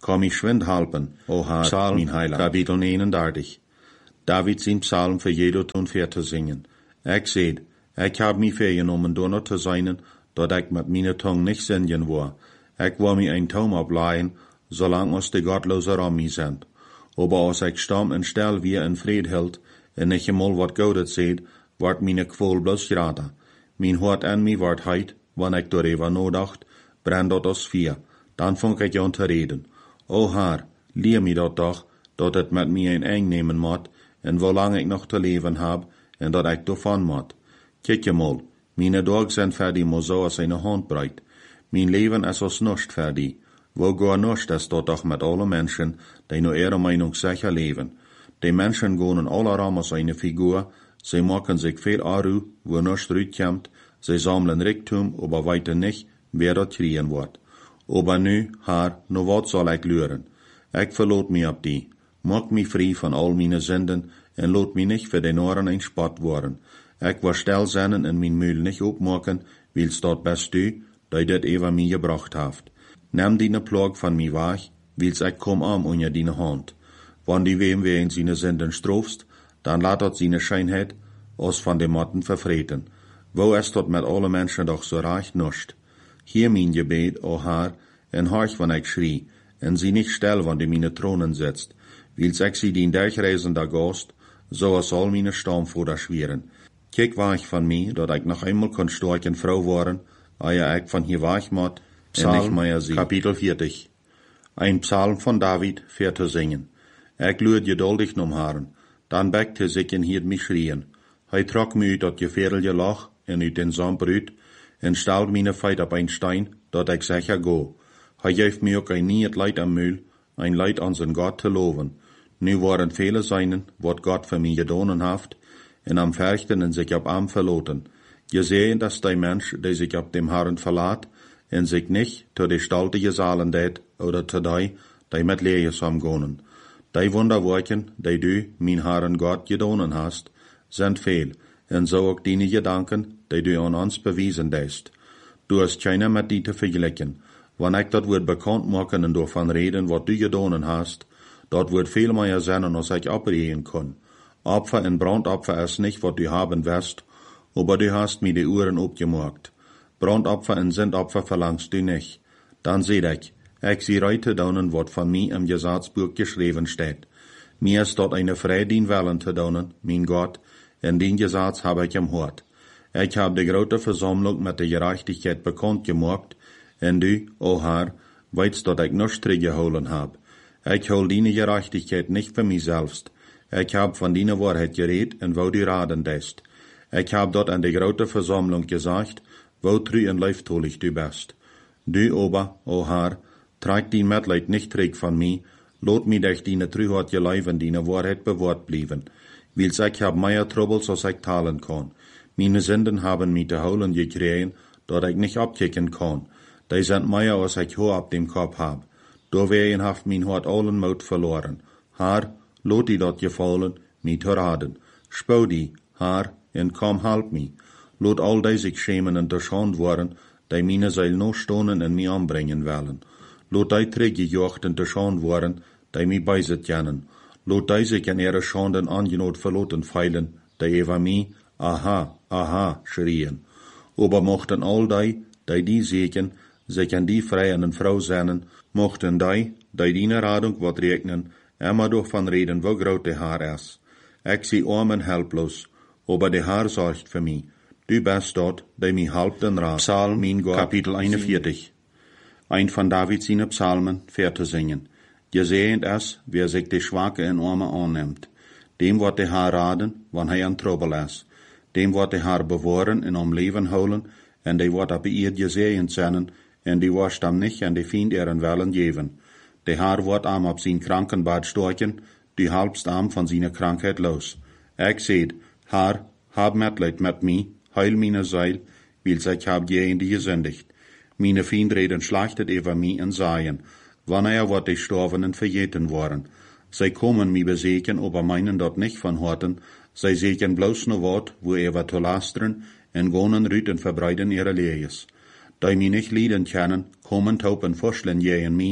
Komm ich schwind halpen, o Herr, Psalm, mein Heiland. Kapitel 39. David zijn psalm für jedot und vier te zingen. Ik zeid, ik heb mij vergenomen door not te zijn, dat ik met mijn tong niet zingen war. Ik wil mij een toom opleihen, zolang als de Gottloser om mij zijn. Aber als ik stam en stel weer in vrede hield, en niet eenmaal wat Goudet zeid, wordt mijn kwol bloos grader. Mijn hart en mij wordt heid, wanneer ik door even nodacht, brand dat als vier. Dan vond ik aan te reden. O Heer, leer mij dat toch, dat het met mij een eng nemen moet, en zolang ik nog te leven heb, en dat ik daarvan moet. Kijk je mal, mijn dagen zijn verdig maar zo als een handbreid. Mijn leven is als nust verdig. Wo gar nust is dat toch met alle mensen, die naar ihre Meinung sicher leven. Die mensen gaan in alle Raum als eine Figur, sie maken sich veel aru, wo nust uitkomt, sie sammeln Reichtum, aber weiter nicht, wer dat kriegen wordt. Aber nu, Herr, nu wat zal ik leren? Ik verloot mij op die. Maak mij vrij van al mijn zinden, en loot mij niet voor den oren een spot worden. Ik wil stil zijn en mijn muil niet opmaken, wils dat best u, dat dit even mij gebracht heeft. Neem die plag van mij weg, wils ik kom aan onder die hand. Wanneer die wem weer in zijn zinden strofst, dan laat dat zijn schijnheid als van de matten vervreten. Wo is dat met alle mensen doch zo recht nust? Hier mijn gebed, o Herr, en horch, wanneer ik schrie, en zie niet stil, wanneer mijn tronen sitzt, wils ik zie die durchreisender Gast, zoals al mijn stamvoder schweren. Kijk weg van mij, dat ik nog eenmaal kon storken vrouw worden, eer ik van hier weg moet, en nicht mehr zie. Kapitel 40. Ein Psalm von David, für te zingen. Ik luid geduldig nom Herren, dan bekte zich en hiert mich schrien. Hij trok mij uit dat gefährliche Loch, en uit den Zandbrüt, en stelt meine Feit op ein Stein, dat ik sicher go. Hij geeft mij ook een niet Leid am Mühl, ein Leid an zijn Gott te loven. Nu waren viele seinen, wat Gott für mich gedonen haft, en am Fürchten en sich op am verloten. Gesehen, dass der Mensch, der sich op dem Herrn verlaat, en sich nicht zu de staltige Zalen deed, oder zu die met Lees omgonen. Die Wunderwerken, die du, mein Herrn Gott, gedonen hast, sind viel, en so ook die Gedanken, die du an ons bewiesen deest. Du hast keiner met die te vergelijken. Wanneer ik dat woord bekend maken en daarvan reden wat du gedonen hast, dat wordt veel meer zijn als ik opreden kon. Opfer en brandopfer is niet wat du haben wirst, aber du hast mir die Uhren opgemaakt. Brandopfer en Sündopfer verlangst du nicht. Dan zei ik zie reite donen wat van mij im Gesetzbuch geschreven steht. Mir ist dort eine Freude din Willen te donen, mein Gott, en den Gesetz habe ich im Hort. Ich habe die grote Versammlung mit der Gerechtigkeit bekannt gemacht, en du, o Herr, weißt, dass ich nichts zurückgeholen hab. Ich hol deine Gerechtigkeit nicht für mich selbst. Ich hab von deiner Wahrheit geredet, en wo du raden deest. Ich hab dort an der grote Versammlung gesagt, wo treu en leiftolig du bist. Du aber, o Herr, trag dein Mitleid nicht zurück von mir, lot mich durch deine Treuheit geleiven, deine Wahrheit bewahrt blieben. Wils ich hab mehr Troubles, als ich teilen kann. Meine Sünden haben mich zu holen gekriegt, dat ich nicht abkicken kann. Die sind mehr, als ich hoch ab dem Kopf hab. Doorwegen haft mein Hart allen Mut verloren. Herr, lot die dat gefallen, mich zu raden. Spau die, Herr, en komm halp mich. Lot all die sich schämen und erschand worden, die meine Seil noch stonen en mich anbringen wollen. Lot die teruggejocht und erschand worden, die mich beiset kennen. Lot die sich in ihre Schanden angenot verloten feilen, die über mich, aha, aha, schrien. Aber mochten all die sehen, sich an die freien Frau sehnen, mochten die deine Radung wat regnen, immer durch von reden, wo groot de Haar is. Ich sie arm en helplos, aber de Haar sorgt für mich. Du bist dort, der mich halbt en raad. Psalm, mein Gott, Kapitel 41. Ein von David seine Psalmen, für te zingen. Gesehend es, wer sich de Schwache en Arme annimmt. Dem wordt de Haar raden, wann hij an Trouble is. Dem wordt de Haar bewahren en om Leben holen, en die wordt op ihr gesehend zijn, en die wordt am nicht en die Fiend ihren Wellen geven. De Haar wordt am op zijn Krankenbad storken, die halbst am von seiner Krankheit los. Ik zeid, Haar, hab Mitleid mit mir, heil meine Seil, wils ich hab je in die gesündigt. Meine Fiend reden schlachtet über mich en seien, wanneer wordt die Storvenen vergeten worden. Zij komen mij bezeken, aber meinen dort nicht von Horten, zij seken bloos no Wort, wo wat zu lasteren, en gonen rüt en verbreiden ihre Lees. Die mij nicht lieden kennen, komen taupen vorschlen je en mij,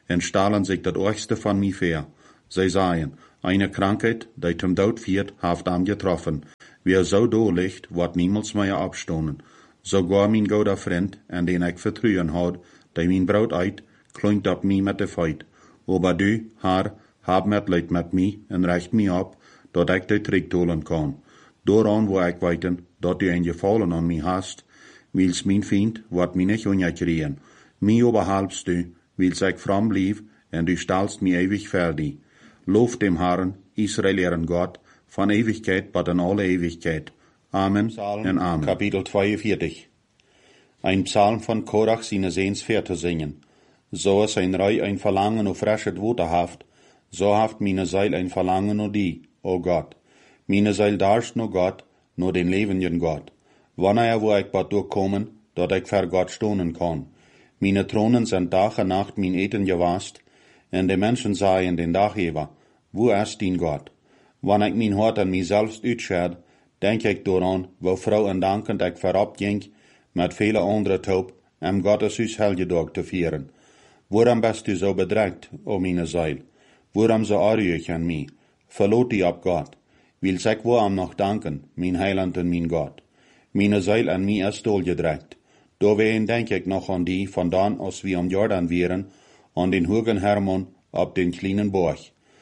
en stahlen sich dat Orchste van mij ver. Zij zeien, eine Krankheit, die zum Dood viert, heeft am getroffen. Wie zo do ligt, wordt niemals meer abstonen. Sogar mijn goede vriend, en den ik vertrouwen had, die mijn brood uit, klonkt op mij met de feit. Aber du, Herr, hab Mitleid met mij en recht mij op, dat ik de terugtolen kan. Dooraan wo ik weten, dat du een gevallen aan mij hast, wils mijn vriend, wordt mij niet onjekriegen. Mij oberhalbst du, wils ik fram blieb, en du stalst mij ewig verdi. Lof dem Herrn, Israel ihren Gott, von Ewigkeit bis in alle Ewigkeit. Amen Psalm, en Amen. Kapitel 42. Ein Psalm von Korach seine Sehenswerte singen. So ist ein Rei ein Verlangen auf frisches Water haft, so haft meine Seil ein Verlangen o die, o Gott. Meine Seil darst no Gott, no den lebenden Gott. Wanneer wo ich bad durchkommen, dat ich vor Gott stonen kann. Meine Thronen sind Tag und Nacht mein Eten gewast, en de Menschen sagen den Tag über, wo ist dein Gott? Wann ich mein Hart an mich selbst uitscherd, denk ich daran, wo Frau en dankend ich vorab ging, mit viele andere taub, Gotteshuis Helgedag te vieren. Waarom bist du so bedrängt, o meine Seil? Waarom so arg an mich? Verlot die ab Gott. Will ich waarom noch danken, mein Heiland und mein Gott. Meine Seil an mich ist gedrängt. Doorheen denk ich noch an die, von dann, als wir am Jordan wären, an den hohen Hermon, ab den kleinen Borg.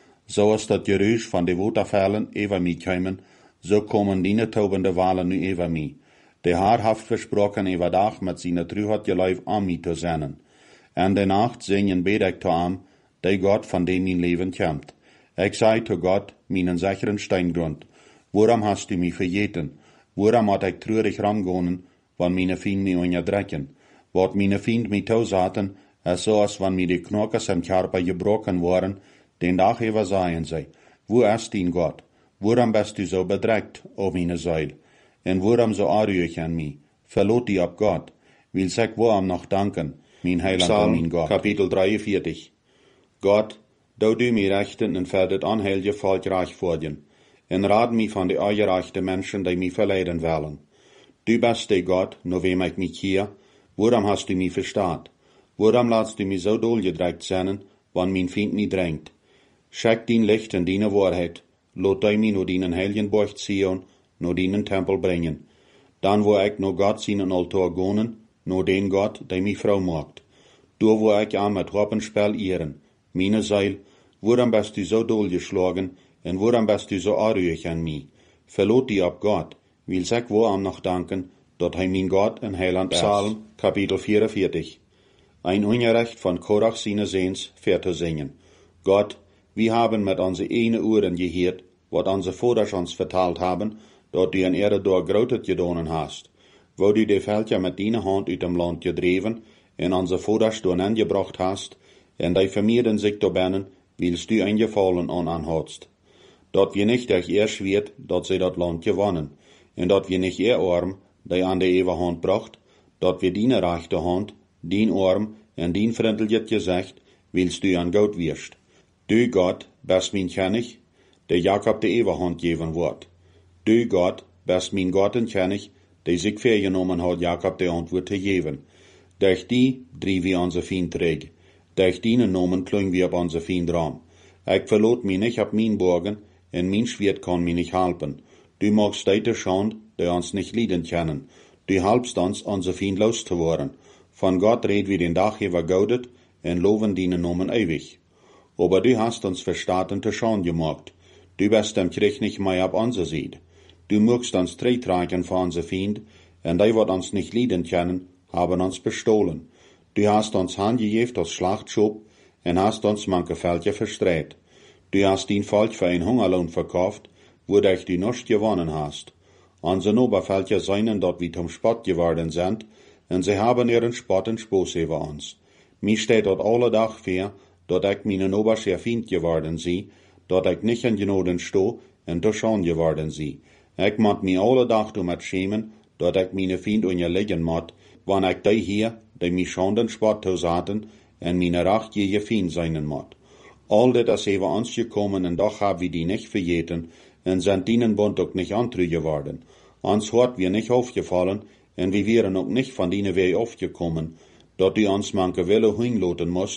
So ist das Geräusch von den Waterfällen über mich kommen, so kommen die taubende Walen nu über mich. Der Herr hat versprochen, über Tag mit seiner Trüheit Geleif an mich zu senden. En de Nacht singen bed ich zu ihm, der Gott, von dem mein Leben kommt. Ich sei zu Gott, meinen sicheren Steingrund. Warum hast du mich vergeten? Warum hat ich traurig rangegangen, wann meine Fiend mich unterdrücken? Wat meine Fiend mich tausaten, es so als wenn mir die Knochen im Körper gebrochen waren, den Tag über seien sie. Wo ist dein Gott? Warum bist du so bedrückt, o meine Seil? En warum so arg an mich? Verlot die ab Gott. Will ich warum noch danken, mein Heiland und mein Gott. Kapitel 43. Gott, du mir rechten en verdet anheilje Volk reich vordien, en raad mich von de eugerechte Menschen, die mich verleiden wollen. Du bist der Gott, no wem ich mich hier, warum hast du mich verstaat? Warum lässt du mich so dohlgedreckt sein, wann mein Feind mich drängt? Schick dein Licht in deine Wahrheit, lot du mich no deinen heiligen Borg Zion, no deinen Tempel bringen. Dann wo ich no Gott seinen Altar gonen, no den Gott, der mich Frau macht. Du wo ich an mit Wappenspiel ehren, meine Seil, warum bist du so dohlgeschlagen, en warum bist du so arg an mich? Verlot die ab Gott, will ich warum noch danken, dat hij mein Gott en Heiland ist. Psalm, Kapitel 44. Ein Unrecht von Korach seine Sehens zu singen. Gott, wir haben mit unsere eine Ohren gehört, wat unsere Vaters uns vertalt haben, dat du in Erde door Grotet gedonen hast, wo du die Völker mit deiner Hand uit dem Land gedreven, en unsere Vaters door angebracht hast, en die vermeerden sich da binnen, willst du ein Gefallen an hast. Dat wir nicht euch erst wird, dat sie dat Land gewonnen, en dat wir nicht ihr Arm, die an der ewe Hand bracht, dat wir deine rechte Hand, dien Arm en dien vriendelijk Gesicht, willst du an Gott wirst. Du Gott, bist mein König, der Jakob de ewe Hand geben wird. Du Gott, bist mein Gott en König, der sich vergenommen hat, Jakob de Antwort zu geben. Durch die drieb wir unser Feind träg. Durch deinen Namen klingen wir ab unser Feind ran. Ich verlot mich nicht ab mein Borgen, en mein Schwert kann mich nicht halten. Du magst deite Schand, der uns nicht leiden können. Du halbst uns, unser Feind loszuwerden. Von Gott red wir den Tag über Gaudet en loben deinen Namen ewig. Aber du hast uns verstaten zu Schand gemacht. Du bist dem Krieg nicht mehr ab unser Seite. Du mögst uns tragen von unser Feind, en die wat uns nicht leiden können, haben uns bestohlen. Du hast uns handgegeben als Schlachtschub, en hast uns manche Völker verstreit. Du hast dein Volk für ein Hungerlohn verkauft, wodurch du nichts gewonnen hast. Unsere Obervölker seien dort wie zum Spott geworden sind, en sie haben ihren Spott und Spaß über uns. Mir steht dort alle Tag vor, dat ich meine oberste Feind geworden sie, dat ich nicht in Genoden sto, en durch Schande geworden sie. Ich moet mich alle Tag damit schämen, dat ich meine Feind unterlegen moet, wann ich die hier, die mich Schande und Spott zaten, en meine rechtjährige Feind sein moet. All dit is über uns gekommen, en doch haben wir die nicht vergeten, en sind ihnen Bund auch nicht antrü geworden. Uns hat wir nicht aufgefallen, en wir wären auch nicht von denen Weg aufgekommen, dat du uns manche Wille hinloten musst,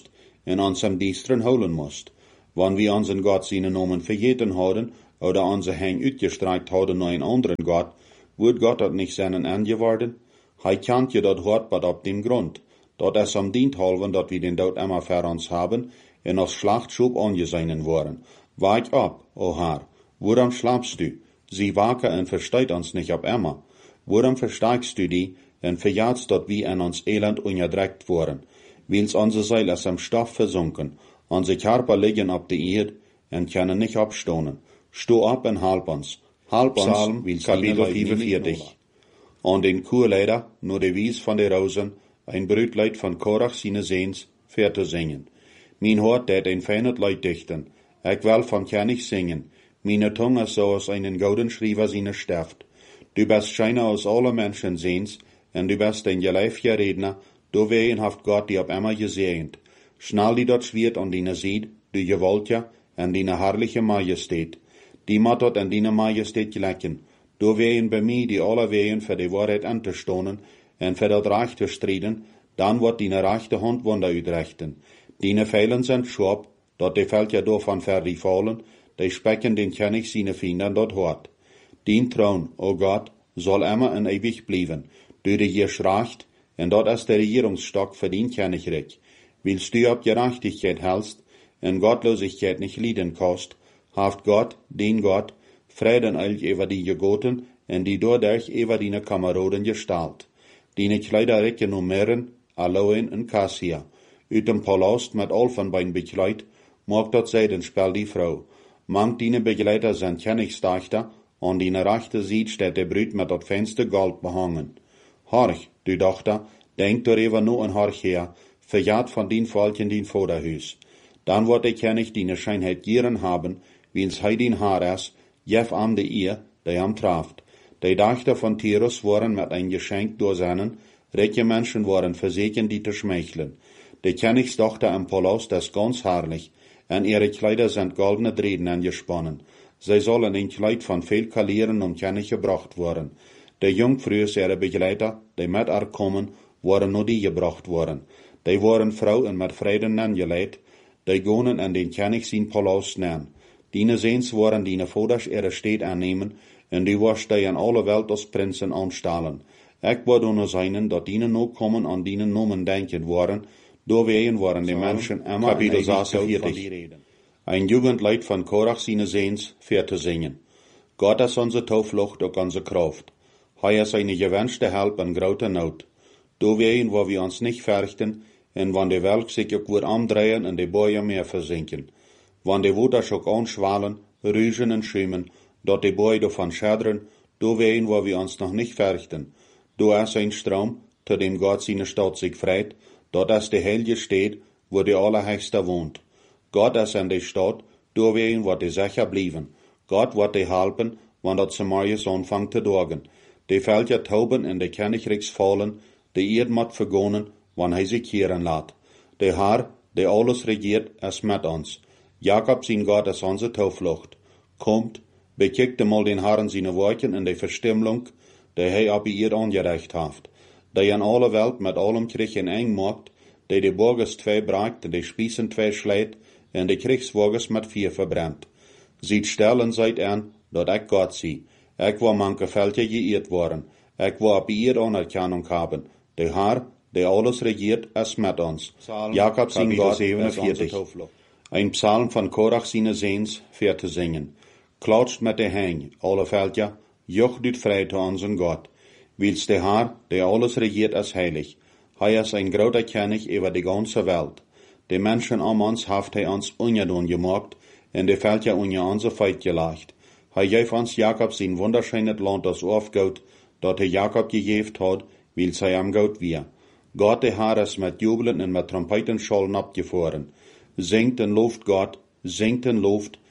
en ons am diesteren houden moest. Wanneer we onze God zijn namen vergeten houden, oder onze hang uitgestreikt houden naar een anderen God, wordt God dat niet zijn aangeworden? Hij kent je dat hart wat op dem Grund, dat es am dient halven dat we den dood immer voor ons hebben, en als Schlachtschub angesehen worden. Weit ab, o Herr, waarom schlafst du? Sie waken en versteht ons nicht op immer. Waarom versteigst du die, en verjaagst dat wir in ons Elend ungedreckt worden? Wils onze Seil ist am Stoff versunken, onze Körper liegen op de Erde, en können nicht abstonen. Sto op en halb ons, Psalm, Kapitel 45. An den Chorleider, nur de Wies von de Rosen, ein Brütleid von Korach seine Sehns, fair te zingen. Mijn hart dat een fijnet Leid dichten, ik wel van kan ich singen, meine Tunge is zoals einen gouden Schrijver seine Stift. Du bist scheiner aus alle Menschen Sehns, en du bist ein geleifje Redner, du wehen haft Gott die op immer gesehend. Schnall die dort schwert an dine Sied, du gewoltja, en dine herrliche Majestät. Die mat dort an dine Majestät gelecken. Du wehen bei mir die alle wehen für die Wahrheit anzustonen, en für dat Reich te striden, dan wordt dine rechte Hand wunder uitrechten. Dine Feilen sind scharp, dat de fällt ja davon ver die fallen, die specken den König seine Finden dort hart. Dien Thron, o Gott, soll immer en ewig blieben. Du regierst recht, en dat is der Regierungsstock für den Königreich. Willst du ab Gerechtigkeit hältst, en Gottlosigkeit nicht lieden kost, haft Gott, den Gott, Frieden euch über die Gegoten, en die dadurch über dine Kameraden gestalt. Dine Kleider recken um Meeren, Aloen en Cassia. Uit dem Palast met Elfenbein bekleid, maakt dat zij den Spel die Frau. Mank dine Begleiter zijn Königsdachter, an dine rechte Sied steht de Brüt met dat feinste Gold behangen. Horch, du Tochter, denk darüber nur an Horch her, verjaht von din Volken din Vorderhus. Dann wird der König dine Scheinheit gieren haben, wiens hei din Haares, jef am de ihr, der am traft. Die Dachter von Tyrus waren mit ein Geschenk durchsennen, reiche Menschen waren versehen, die zu schmeicheln. Die Königstochter im Palast ist ganz herrlich, en ihre Kleider sind goldene Drähten angesponnen. Sie sollen in Kleid von viel Kalieren um König gebracht worden. Die Jungfrühe ihre Begleiter, die mit ihr kommen, waren nur die gebracht worden. Die waren Frauen mit Frieden angelegt, die gonen in den König sein Palast nehmen. Dine Sehns waren dine Voders ihre Städt annehmen, en die was die in alle Welt als Prinzen anstellen. Ik word onder zijn dat dine no kommen an dine Nomen denken waren, doorwegen waren die Menschen immer Kapitel in 46. Ein Jugendleid von Korach seine Sehns, fair te zingen. Gott ist onze Tauflucht und onze Kraft. Hij ist eine gewünschte Help in groter Not. Doorwegen wo wir uns nicht fürchten, en wann die Welt sich auch wird andrehen und die Bäume mehr versinken. Wann die Waters auch anschwallen, rüschen und schwimmen, dat die Bäume davon schädern, doorwegen wo wir uns noch nicht fürchten. Du ist ein Strom, zu dem Gott seine Stadt sich freit, dort ist die heilige Stadt, wo die Allerhöchste wohnt. Gott ist in der Stadt, doorwegen wird die sicher blieben. Gott wird die helpen, wann dat Samarias anfangt zu dorgen. Die Völker tauben in die Königreichs fallen, die Erd mat vergonen, wann hij sich kehren laat. Der Herr, der alles regiert, ist mit uns. Jakob sein Gott ist unsere Tauflucht. Kommt, bekijkt mal den Herrn seine Worten in der Verstimmlung, die hij op ihr angerecht haft. Die in alle Welt mit allem Krieg in eng macht, die Burgers zwei bragt, die Spießen zwei schlägt, en die Kriegswagens mit 4 verbrennt. Sieht stellen seid an, dat ik Gott sie. Ik war manche Völker geirrt worden. Ik war op ihr Anerkennung haben. Der Herr, der alles regiert, ist mit uns. Jakob sein Gott, 47. Ein Psalm von Korach seine Sehns, fair te zingen. Klatscht mit der Hang, alle Völker, joch dit frei zu unseren Gott. Wils der Herr, der alles regiert, ist heilig. Hij ist ein großer König über die ganze Welt. Die Menschen um uns haft hij uns ungedun gemacht, en die Völker unter unser Feit gelegt. Hij gef uns Jakob sein wunderschönes Land das aufgaut, dat hij Jakob gegeft hat, wils hij am Gaut wir. Gott der Herr ist mit Jubeln und mit Trompetenschollen abgefahren. Singt en loft Gott, singt en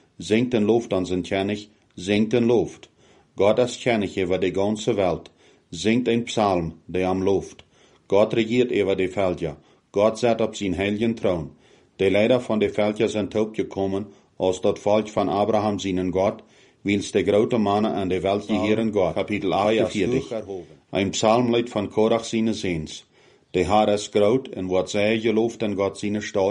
loft an sein König, singt en loft. Gott ist König über die ganze Welt. Singt ein Psalm, der am Luft. Gott regiert über die Völker. Gott sitzt auf sein heiligen Thron. Die Leider von den Völkern sind taub gekommen, als das Volk von Abraham seinen Gott, wils der große Mann an der Welt gehieren Gott. Kapitel 48. Ein Psalmlied von Korach seine Sehns. Der Herr ist groß, und wird sehr gelobt in Gott seine Stadt,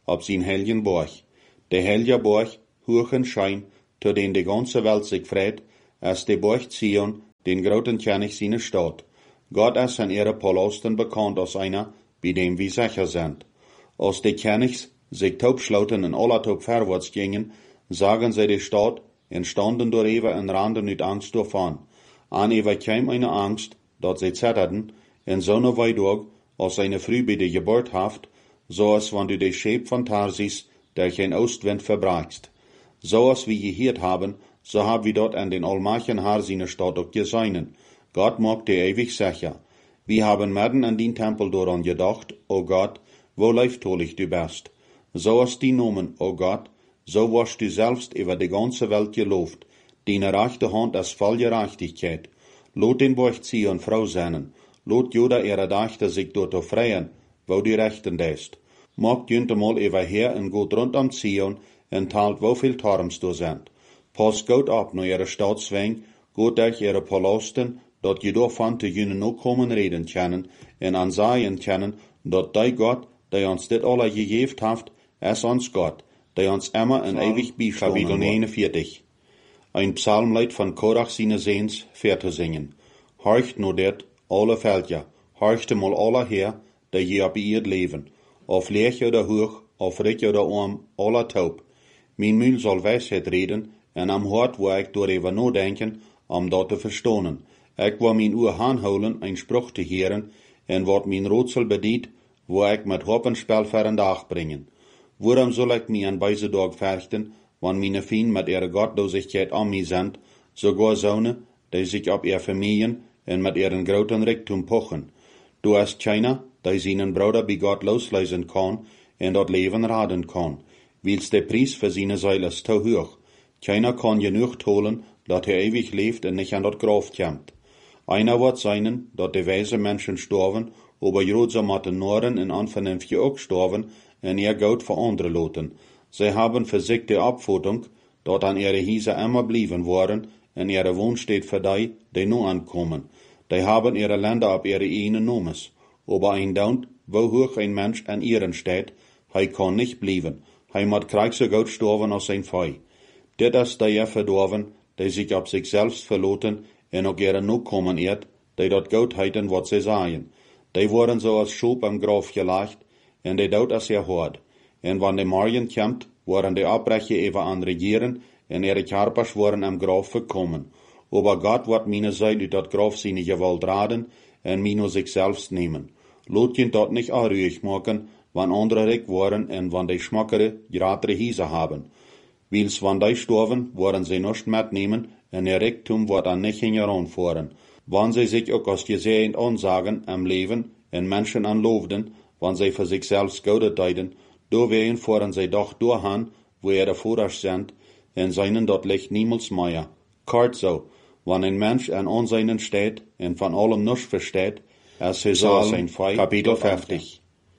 op zijn helgen borg. De helge borg, hoch en schein, to den de ganze Welt sich freut, als de borg Zion, den groten König seine Stadt. Gott ist an ihre Palosten bekannt als einer, bei dem wir sicher sind. Als die Königs sich taubschlauten und alle taub vorwärts gingen, sagen sie die Stadt, und standen door even en randen uit Angst davon. An even kam eine Angst, dat sie zitterten, en zo'n weidog, als eine Früh bei der Geburt haft, so als wenn du de Scheep von Tarsis, der geen Ostwind verbrachst. So als wir gehört haben, so haben wir dort an den allmächtigen Herr seine Stadt auch geseinen. Gott mag dir ewig sicher. Wir haben mitten an den Tempel daran gedacht, o Gott, wo leiftolig du bist. So als die Nomen, o Gott, so warst du selbst über die ganze Welt gelobt. Deine rechte Hand ist voll Gerechtigkeit. Lot den Borg Zion Frau seinen. Lot Juda ihre Dächter sich dort freien, wo du rechten dest. Mag jünte mal über her und geht rund am Zion und teilt, wo viel Torms du sind. Pass gut ab, nur ihre Staatsweng, geht durch ihre Palasten, dat je daarvan te jenen ook komen reden kennen, en aanzaaien kennen, dat die Gott, die ons dit alle gegeven heeft, is ons Gott, die ons immer en ewig bijstaan. Kapitel 49. Ein Psalmlied von Korach seine Sehns, te zingen. Horcht nur dit, alle Völker, horcht mal alle her, die je op ihr leven, of leeg oder hoog, of rik oder arm, alle taub. Mijn mund zal wijsheid reden, en am hart wo ik door even nadenken, om dat te verstonen. Ik wil mijn oor aanhouden, een spruch te heren, en wordt mijn raadsel bediend, wo ik met hoppenspel voor een dag brengen. Waarom zal ik mij aan deze dag vechten, wanneer mijn vrienden met ihre Gottlosigkeit aan mij zijn, sogar zonen, die zich op ihre familien en met ihren groten rijkdom pochen. Du hast keiner, die seinen Bruder bij Gott losleisen kan, en dat leven raden kan, wils de prijs voor zijn Seil is te hoog. Keiner kan genoeg holen, dat hij ewig leeft en niet aan dat graf komt. Einer wird sein, dat de wijze Menschen sterven, aber Jodse matten Noren en Anvernünftige ook sterven, en ihr Geld für andere loten. Sie haben für sich die Abfutung, dort an ihre Hiese immer blieben worden, en ihre Wohnstätte für die nu ankommen. Die haben ihre Länder ab ihre eigenen Nomes. Aber ein Daunt, wo hoch ein Mensch an ihren steht, hij kann nicht blieben. Hij moet krijg so gut sterven als sein Fei. Dit is die verdorven, die sich op sich selbst verloten, en ook ihre nu kommen eert, die dat gut heiten wat sie sagen. Die worden so als Schub am Graf gelegt, en die dood als hard. En wann de morgen komt, worden die Abbrecher even aan regieren, en ihre Körpers worden am Graf gekommen. Aber Gott wird meine Seil uit dat Graf seine Gewalt raden, en mino sich selbst nehmen. Lot je dat nicht anruhig machen, wann andere rik worden, en wann die schmackere, gratere Hiese haben. Wils wann die sterven, worden sie nicht mitnehmen, en ihr Riktum wird an nicht heranfahren. Wann sie sich auch als gesehen ansagen am Leben, en Menschen anlovden, wann sie für sich selbst Gute deiden, doorwegen fahren sie doch durchhan, wo ihre Vorderst sind, en seinen dort liegt niemals mehr. Kort so, wann ein Mensch an Anseinen steht, en von allem nichts versteht, als sie soll sein Feind. Kapitel 50.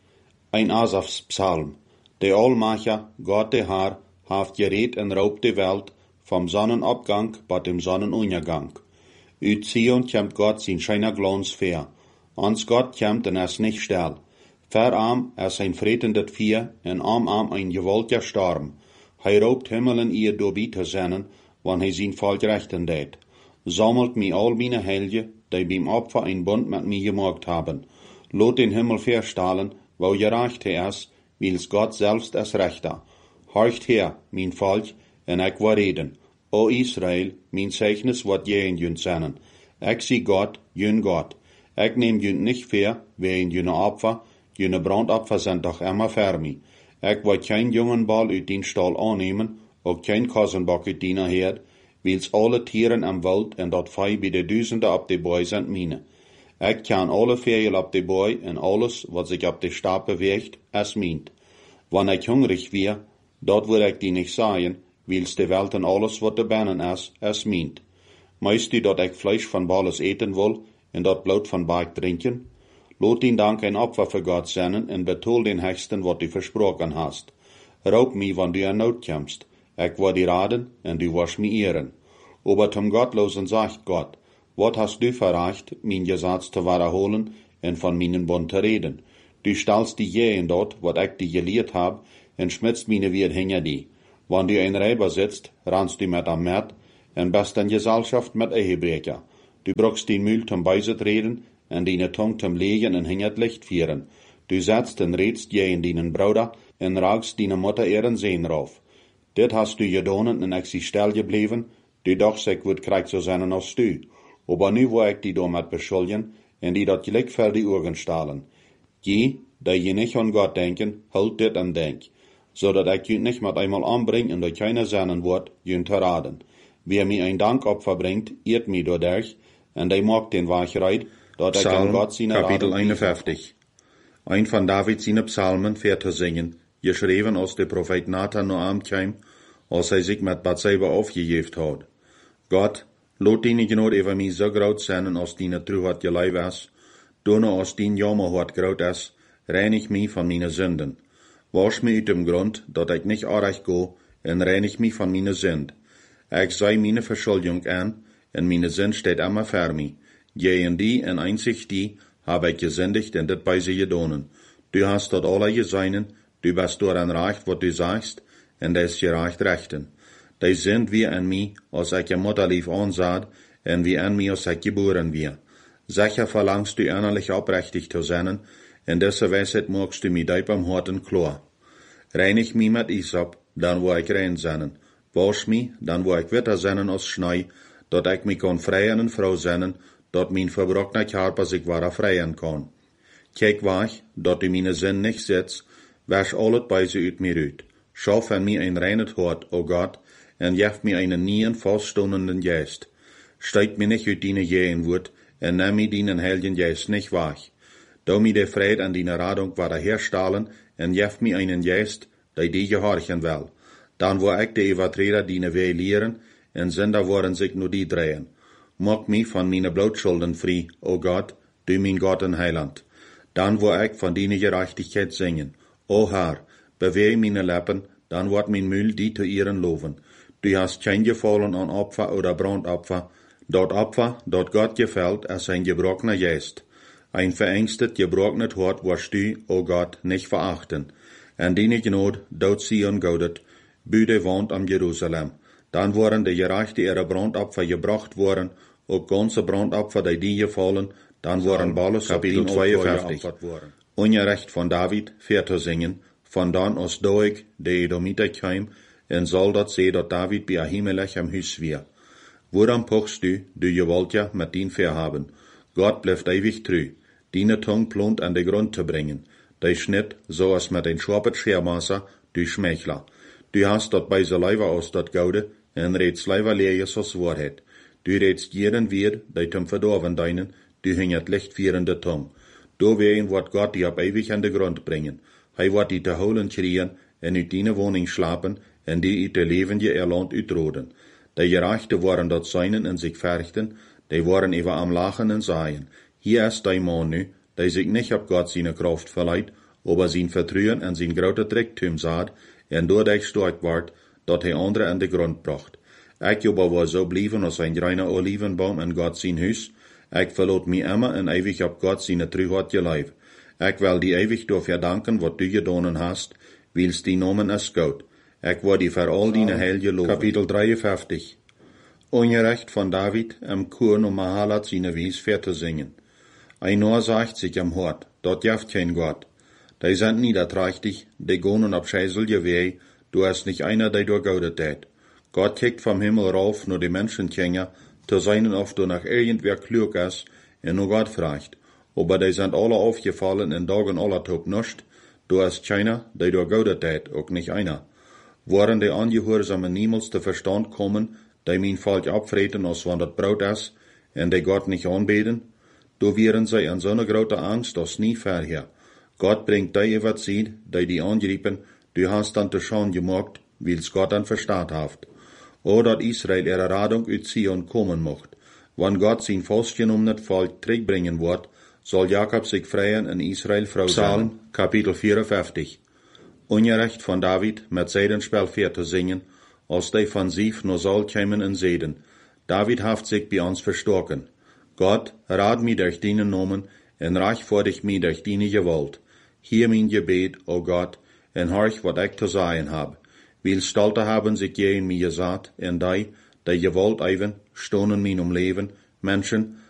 Ein Asafs Psalm. Der Allmacher, Gott der Herr, haft geredet en raubt die Welt, vom Sonnenabgang bis dem Sonnenuntergang. Uit Zion kommt Gott sein scheiner Glanz fair. Ans Gott kommt en es nicht still. Verarm es ein fretendet Vier, en am ein gewaltiger Sturm. Hij raubt Himmelen ihr doorbi te zennen, wann hij zijn Volk rechten deed. Sammelt mi all meine Helge, die beim Opfer ein Bund mit mir gemacht haben. Lot den Himmel verstahlen, wo gerecht er ist, wils Gott selbst es rechter. Horcht her, mein Volk, en ik wil reden. O Israel, mijn Zeichnis wordt jeen jün zennen. Ik zie Gott, jün Gott. Ik neem jün nicht fair, wegen jüne Opfer, jüne Brandopfer sind doch immer für mich. Ik wil kein jungen Ball uit den Stall annehmen, ook kein Kassenbock uit diener Herd, wils alle Tieren am Wald en dat Vieh bij de Duizenden op de Boy sind mine. Ik kan alle Vögel op de Boy en alles, wat sich op de Stab beweegt, es mint. Wann ik hungrig weer, dat wil ik die nicht sagen, wils de Welt en alles, wat de binnen is, es mint. Meist du dat ik Fleisch van Balles eten wil, en dat Blut van Berg drinken? Lot ihn Dank ein Opfer für Gott senden, en betol den Hechsten, wat du versprochen hast. Raub mi, wann du in Not kommst. Ik wil die raden, en du wirst mi ehren. Aber zum Gottlosen sagt Gott, wat hast du verreicht, mein Gesetz zu wiederholen, en von meinen Bund zu reden? Du stellst die Jähen dort, wat ich dir gelehrt hab, en schmitzt mine weer hinger die. Wann du ein Räber sitzt, rannst du met am Mert, en bist in Gesellschaft met Ehebrecher. Du brauchst die Mühl zum Beiset reden, en deine Tung zum Legen en hingert Licht vieren. Du setzt en redst je in deinen Bruder, en raagst deine Mutter ihren Sehn rauf. Dit hast du gedonen en ik zie stil gebleven, du dacht ik would krijg zo zijn als du. Aber nu wou ik die door met beschuldigen, en die dat gelijk voor die ogen stalen. Je, dat je niet aan God denken, hult dit en denk, zodat ik je niet met einmal aanbreng en dat keine zinnen wordt, je te raden. Wie mij een dankopfer brengt, eert mij doorderg, en die maakt den Wahrheit, dat ik aan God zijn Kapitel 51. Ein von David seine Psalmen fährt zu singen, geschrieben aus der Prophet Nathan Noam kam, als hij sich mit Bathseba aufgegeben hat. Gott, lot deine Gnade über mich so groot sein, als deine Truheit gelei was, donne als dein Jammerhart groot is, reinig mich von meine Sünden. Wasch mich uit dem Grund, dat ik nicht arrecht go, en reinig mich von meine Sünd. Ik sei meine Verschuldung an, en meine Sünd steht immer vor mich. Gegen die en einzig die, habe ich gesündigt en dit bei sie gedonen. Du hast dort alle geseinen, du bist door en recht, wat du sagst, en des gerecht rechten. Die sind wie an mich, als ich je Mutterlief ansaat, en wie an mich, als ich geboren wir. Sicher verlangst du innerlich aufrichtig zu sein, en diese Weisheit magst du mir deip am Harten klar. Reinig mich mit Isop, dann wo ich rein sein. Wasch mich, dann wo ich witter sein als Schnee, dat ich mich kann freien en Frau sein, dat mein verbrochener Körper sich wahrer freien kann. Kijk wach, dat du meine Sinn nicht setzt, wasch alles bei sie uit mir uit. Schaff an mir ein reines Hort, o Gott, en jef mir einen nien faststehenden Geist. Steig mir nicht uit deine Jähenwut, en nimm mir deinen heiligen Geist nicht wach. Dau mir der Fried an deine Radung wahrer herstahlen, en jef mir einen Geist, der die gehorchen will. Dann wo ich die Übertreter deine Weh lehren, en Sünder worden sich nur die drehen. Mach mich von meine Blutschulden frei, o Gott, du mein Gott und Heiland. Dann wo ich von deiner Gerechtigkeit singen. O Herr, bewehe meine Lippen, dann wird mein Mühl die zu ihren loben. Du hast kein Gefallen an Opfer oder Brandopfer. Dort Opfer, dort Gott gefällt, ist ein gebrochener Geist. Ein verängstet, gebrochenes Hort wirst du, o Gott, nicht verachten. En deine Gnade, dort Sion gaudet, Büde wohnt am Jerusalem. Dann waren die Gerechte ihre Brandopfer gebracht worden, auch ganze Brandopfer, die gefallen, dann waren Balles Kapitel 52. Ungerecht von David, fährt zu singen, von dann aus Doeg, der Edomiter kam, en soll dat se dat David bei Ahimelech am Hüs wir. Woran pochst du gewollt ja mit din verhaben. Gott bleibt ewig treu, deine Tung plont an de Grund zu bringen. Dei Schnitt, so als mit ein Schwabet Schermaßer, du Schmeichler. Du hast dort bei se Leiber aus dort Gaude, en redst Leiber leeres als Wahrheit. Du redst jeden wir, dei zum Verdorven deinen, du hingert lichtvierende Tung. Do wehen wird Gott die ab ewig an de Grund bringen. Hij wird die te holen kriegen, en uit die woning slapen, en die uit de levende erland uitroden. De Gerechte waren dat seinen en zich verrichten, die waren even am Lachen en saaien. Hier ist die Mann nu, die sich nicht ab Gott seine Kraft verleiht, aber sein Vertrauen en sein grote Tricktum saat, en doordat stark ward, dat hij andere an de Grund bracht. Ik aber war so blieben als ein grüner Olivenbaum in Gott sein Hus, ik verlot mich immer en ewig ab Gott seine Treuheit geleib. Ik will die ewig dafür danken, wat du gedonen hast, wils die Nomen is goud. Ik wil die voor al die heilige loven. Kapitel 53. Ungerecht von David, am Chor um Mahalat seine Wies fährt zu singen. Ein Ohr sagt sich am Hort, dort jaft kein Gott. Die sind niederträchtig, die gonen ab scheißelge Weh, du hast nicht einer, der durchgaudet tät. Gott kickt vom Himmel rauf, nur die Menschenkänger, zu seinen oft durch nach irgendwer klug ist, en nur Gott fragt. Aber die sind alle aufgefallen in Dagen aller Tag nicht, du hast keiner, der durchgaudet tät, auch nicht einer. Waren die Angehörsamen niemals zu Verstand kommen, die mein Volk abfreten, als wann dat Brot ist, en die Gott nicht anbeten, do wären sie in so eine große Angst, als nie vorher. Gott bringt die über Zeit, die angrieben, du hast dann zu schauen gemacht, wils Gott dann verstaat haft. O, dat Israel ihre Radung uit Zion kommen mocht. Wann Gott sein festgenommenes Volk zurückbringen wird, soll Jakob sich freien in Israel Frau sein. Psalm, Kapitel 54. Ungerecht von David, mit Sedenspel fährt zu singen, als die von Sief nur soll kämen in Seden. David haft sich bei uns verstorken. Gott, rat mir durch deinen Namen, en reich vor dich mir durch deine Gewalt. Hier mein Gebet, o Gott, en horch wat ik te zeggen heb. Wil stolte hebben zich je in mij gezet, en die je wollt even, stonen mijn leven, mensen,